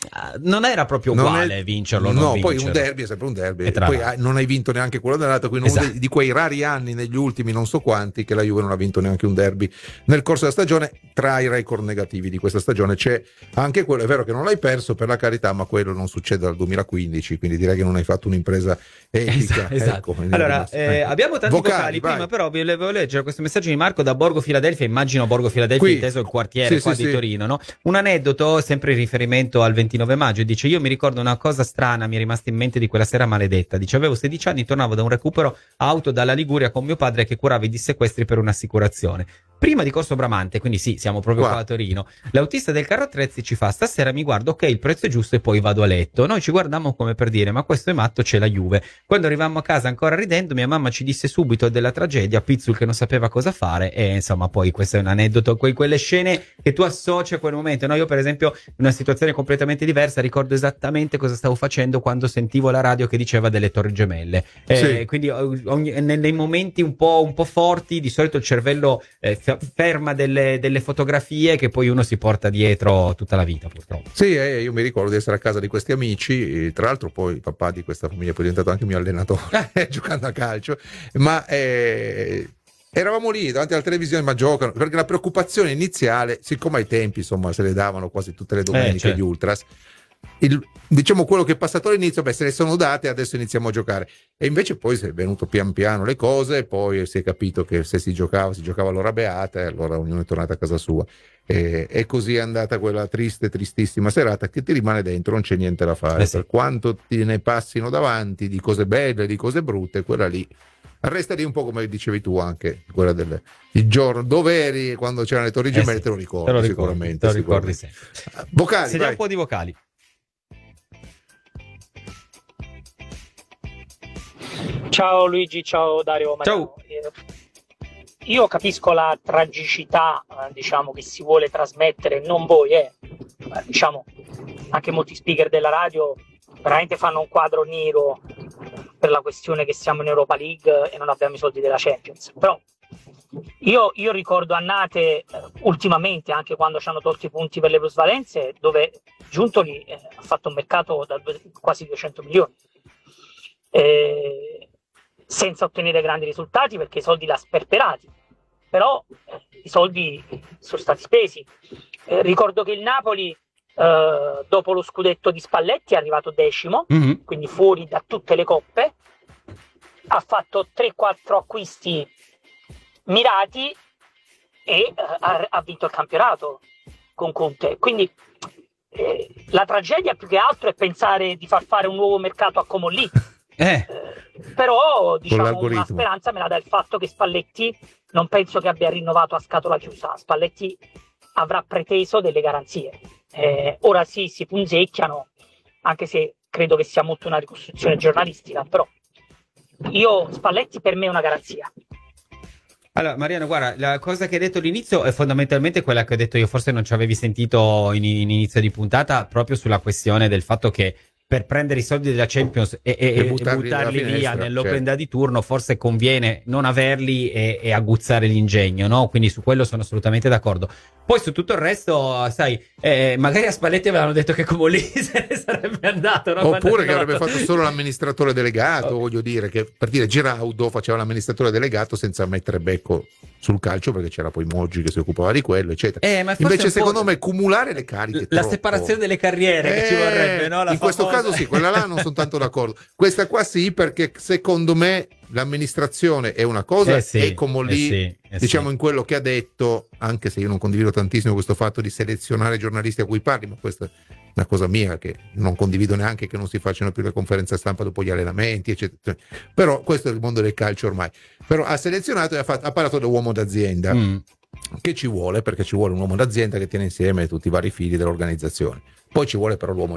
non era proprio uguale vincerlo o non vincerlo. Poi un derby è sempre un derby e poi non hai vinto neanche quello dell'altro, quindi uno di quei rari anni negli ultimi non so quanti che la Juve non ha vinto neanche un derby nel corso della stagione. Tra i record negativi di questa stagione c'è anche quello. È vero che non l'hai perso, per la carità, ma quello non succede dal 2015, quindi direi che non hai fatto un'impresa etica. Esatto. Ecco, allora abbiamo tanti vocali prima, però vi volevo leggere questo messaggio di Marco da Borgo Filadelfia. Immagino Borgo Filadelfia inteso il quartiere di Torino, no? Un aneddoto sempre in riferimento al 29 maggio, dice: io mi ricordo una cosa strana, mi è rimasta in mente di quella sera maledetta. Dice: avevo 16 anni, tornavo da un recupero auto dalla Liguria con mio padre che curava i dissequestri per un'assicurazione. Prima di Corso Bramante, quindi siamo proprio qua a Torino. L'autista del carro attrezzi ci fa: stasera mi guardo, ok, il prezzo è giusto e poi vado a letto. Noi ci guardammo come per dire: ma questo è matto, c'è la Juve. Quando arrivammo a casa ancora ridendo, mia mamma ci disse subito della tragedia, Pizzul che non sapeva cosa fare, e insomma poi questo è un aneddoto, quelle scene che tu associ a quel momento, no? Io per esempio in una situazione completamente diversa ricordo esattamente cosa stavo facendo quando sentivo la radio che diceva delle Torri Gemelle, quindi nei momenti un po' forti di solito il cervello ferma delle fotografie che poi uno si porta dietro tutta la vita, purtroppo. Sì, io mi ricordo di essere a casa di questi amici, tra l'altro poi il papà di questa famiglia è poi diventato anche mio allenatore giocando a calcio, ma eravamo lì davanti alla televisione, ma giocano, perché la preoccupazione iniziale, siccome ai tempi insomma se le davano quasi tutte le domeniche gli ultras, diciamo quello che è passato all'inizio, se le sono date, adesso iniziamo a giocare, e invece poi si è venuto pian piano le cose, poi si è capito che se si giocava all'ora beata, e allora ognuno è tornato a casa sua, e così è andata quella tristissima serata che ti rimane dentro, non c'è niente da fare, per quanto te ne passino davanti di cose belle, di cose brutte, quella lì resta lì un po' come dicevi tu, anche quella il giorno dove eri quando c'erano le Torri Gemelle, te lo ricordi sicuramente. Te lo ricordi sempre. Vocali, sentiamo un po' di vocali. Ciao Luigi, ciao Dario. Ciao. Io capisco la tragicità, diciamo, che si vuole trasmettere, non voi, diciamo, anche molti speaker della radio veramente fanno un quadro nero per la questione che siamo in Europa League e non abbiamo i soldi della Champions. Però io ricordo annate ultimamente, anche quando ci hanno tolto i punti per le plusvalenze, dove Giuntoli ha fatto un mercato da quasi 200 milioni. senza ottenere grandi risultati perché i soldi li ha sperperati, però i soldi sono stati spesi. Ricordo che il Napoli dopo lo scudetto di Spalletti è arrivato 10º, quindi fuori da tutte le coppe, ha fatto 3-4 acquisti mirati e ha vinto il campionato con Conte. Quindi la tragedia più che altro è pensare di far fare un nuovo mercato a Comolli. Però diciamo una speranza me la dà il fatto che Spalletti non penso che abbia rinnovato a scatola chiusa. Spalletti avrà preteso delle garanzie. Ora sì, si punzecchiano, anche se credo che sia molto una ricostruzione giornalistica, però Spalletti per me è una garanzia. Allora, Mariano, guarda, la cosa che hai detto all'inizio è fondamentalmente quella che ho detto io, forse non ci avevi sentito in inizio di puntata, proprio sulla questione del fatto che per prendere i soldi della Champions e buttarli via nell'open day di turno, forse conviene non averli e aguzzare l'ingegno, no? Quindi su quello sono assolutamente d'accordo. Poi su tutto il resto, sai, magari a Spalletti avevano detto che Comolli se ne sarebbe andato, no? Oppure che avrebbe fatto solo l'amministratore delegato, voglio dire, che per dire Giraudo faceva l'amministratore delegato senza mettere becco sul calcio, perché c'era poi Moggi che si occupava di quello, eccetera. Ma invece secondo me cumulare le cariche la separazione delle carriere che ci vorrebbe, no? In questo caso sì, quella là non sono tanto d'accordo. Questa qua sì, perché secondo me l'amministrazione è una cosa e Comolli diciamo in quello che ha detto, anche se io non condivido tantissimo questo fatto di selezionare giornalisti a cui parli, ma questa è una cosa mia che non condivido neanche, che non si facciano più le conferenze stampa dopo gli allenamenti, eccetera. Però questo è il mondo del calcio ormai. Però ha selezionato e ha parlato da uomo d'azienda. Che ci vuole, perché ci vuole un uomo d'azienda che tiene insieme tutti i vari fili dell'organizzazione. Poi ci vuole però l'uomo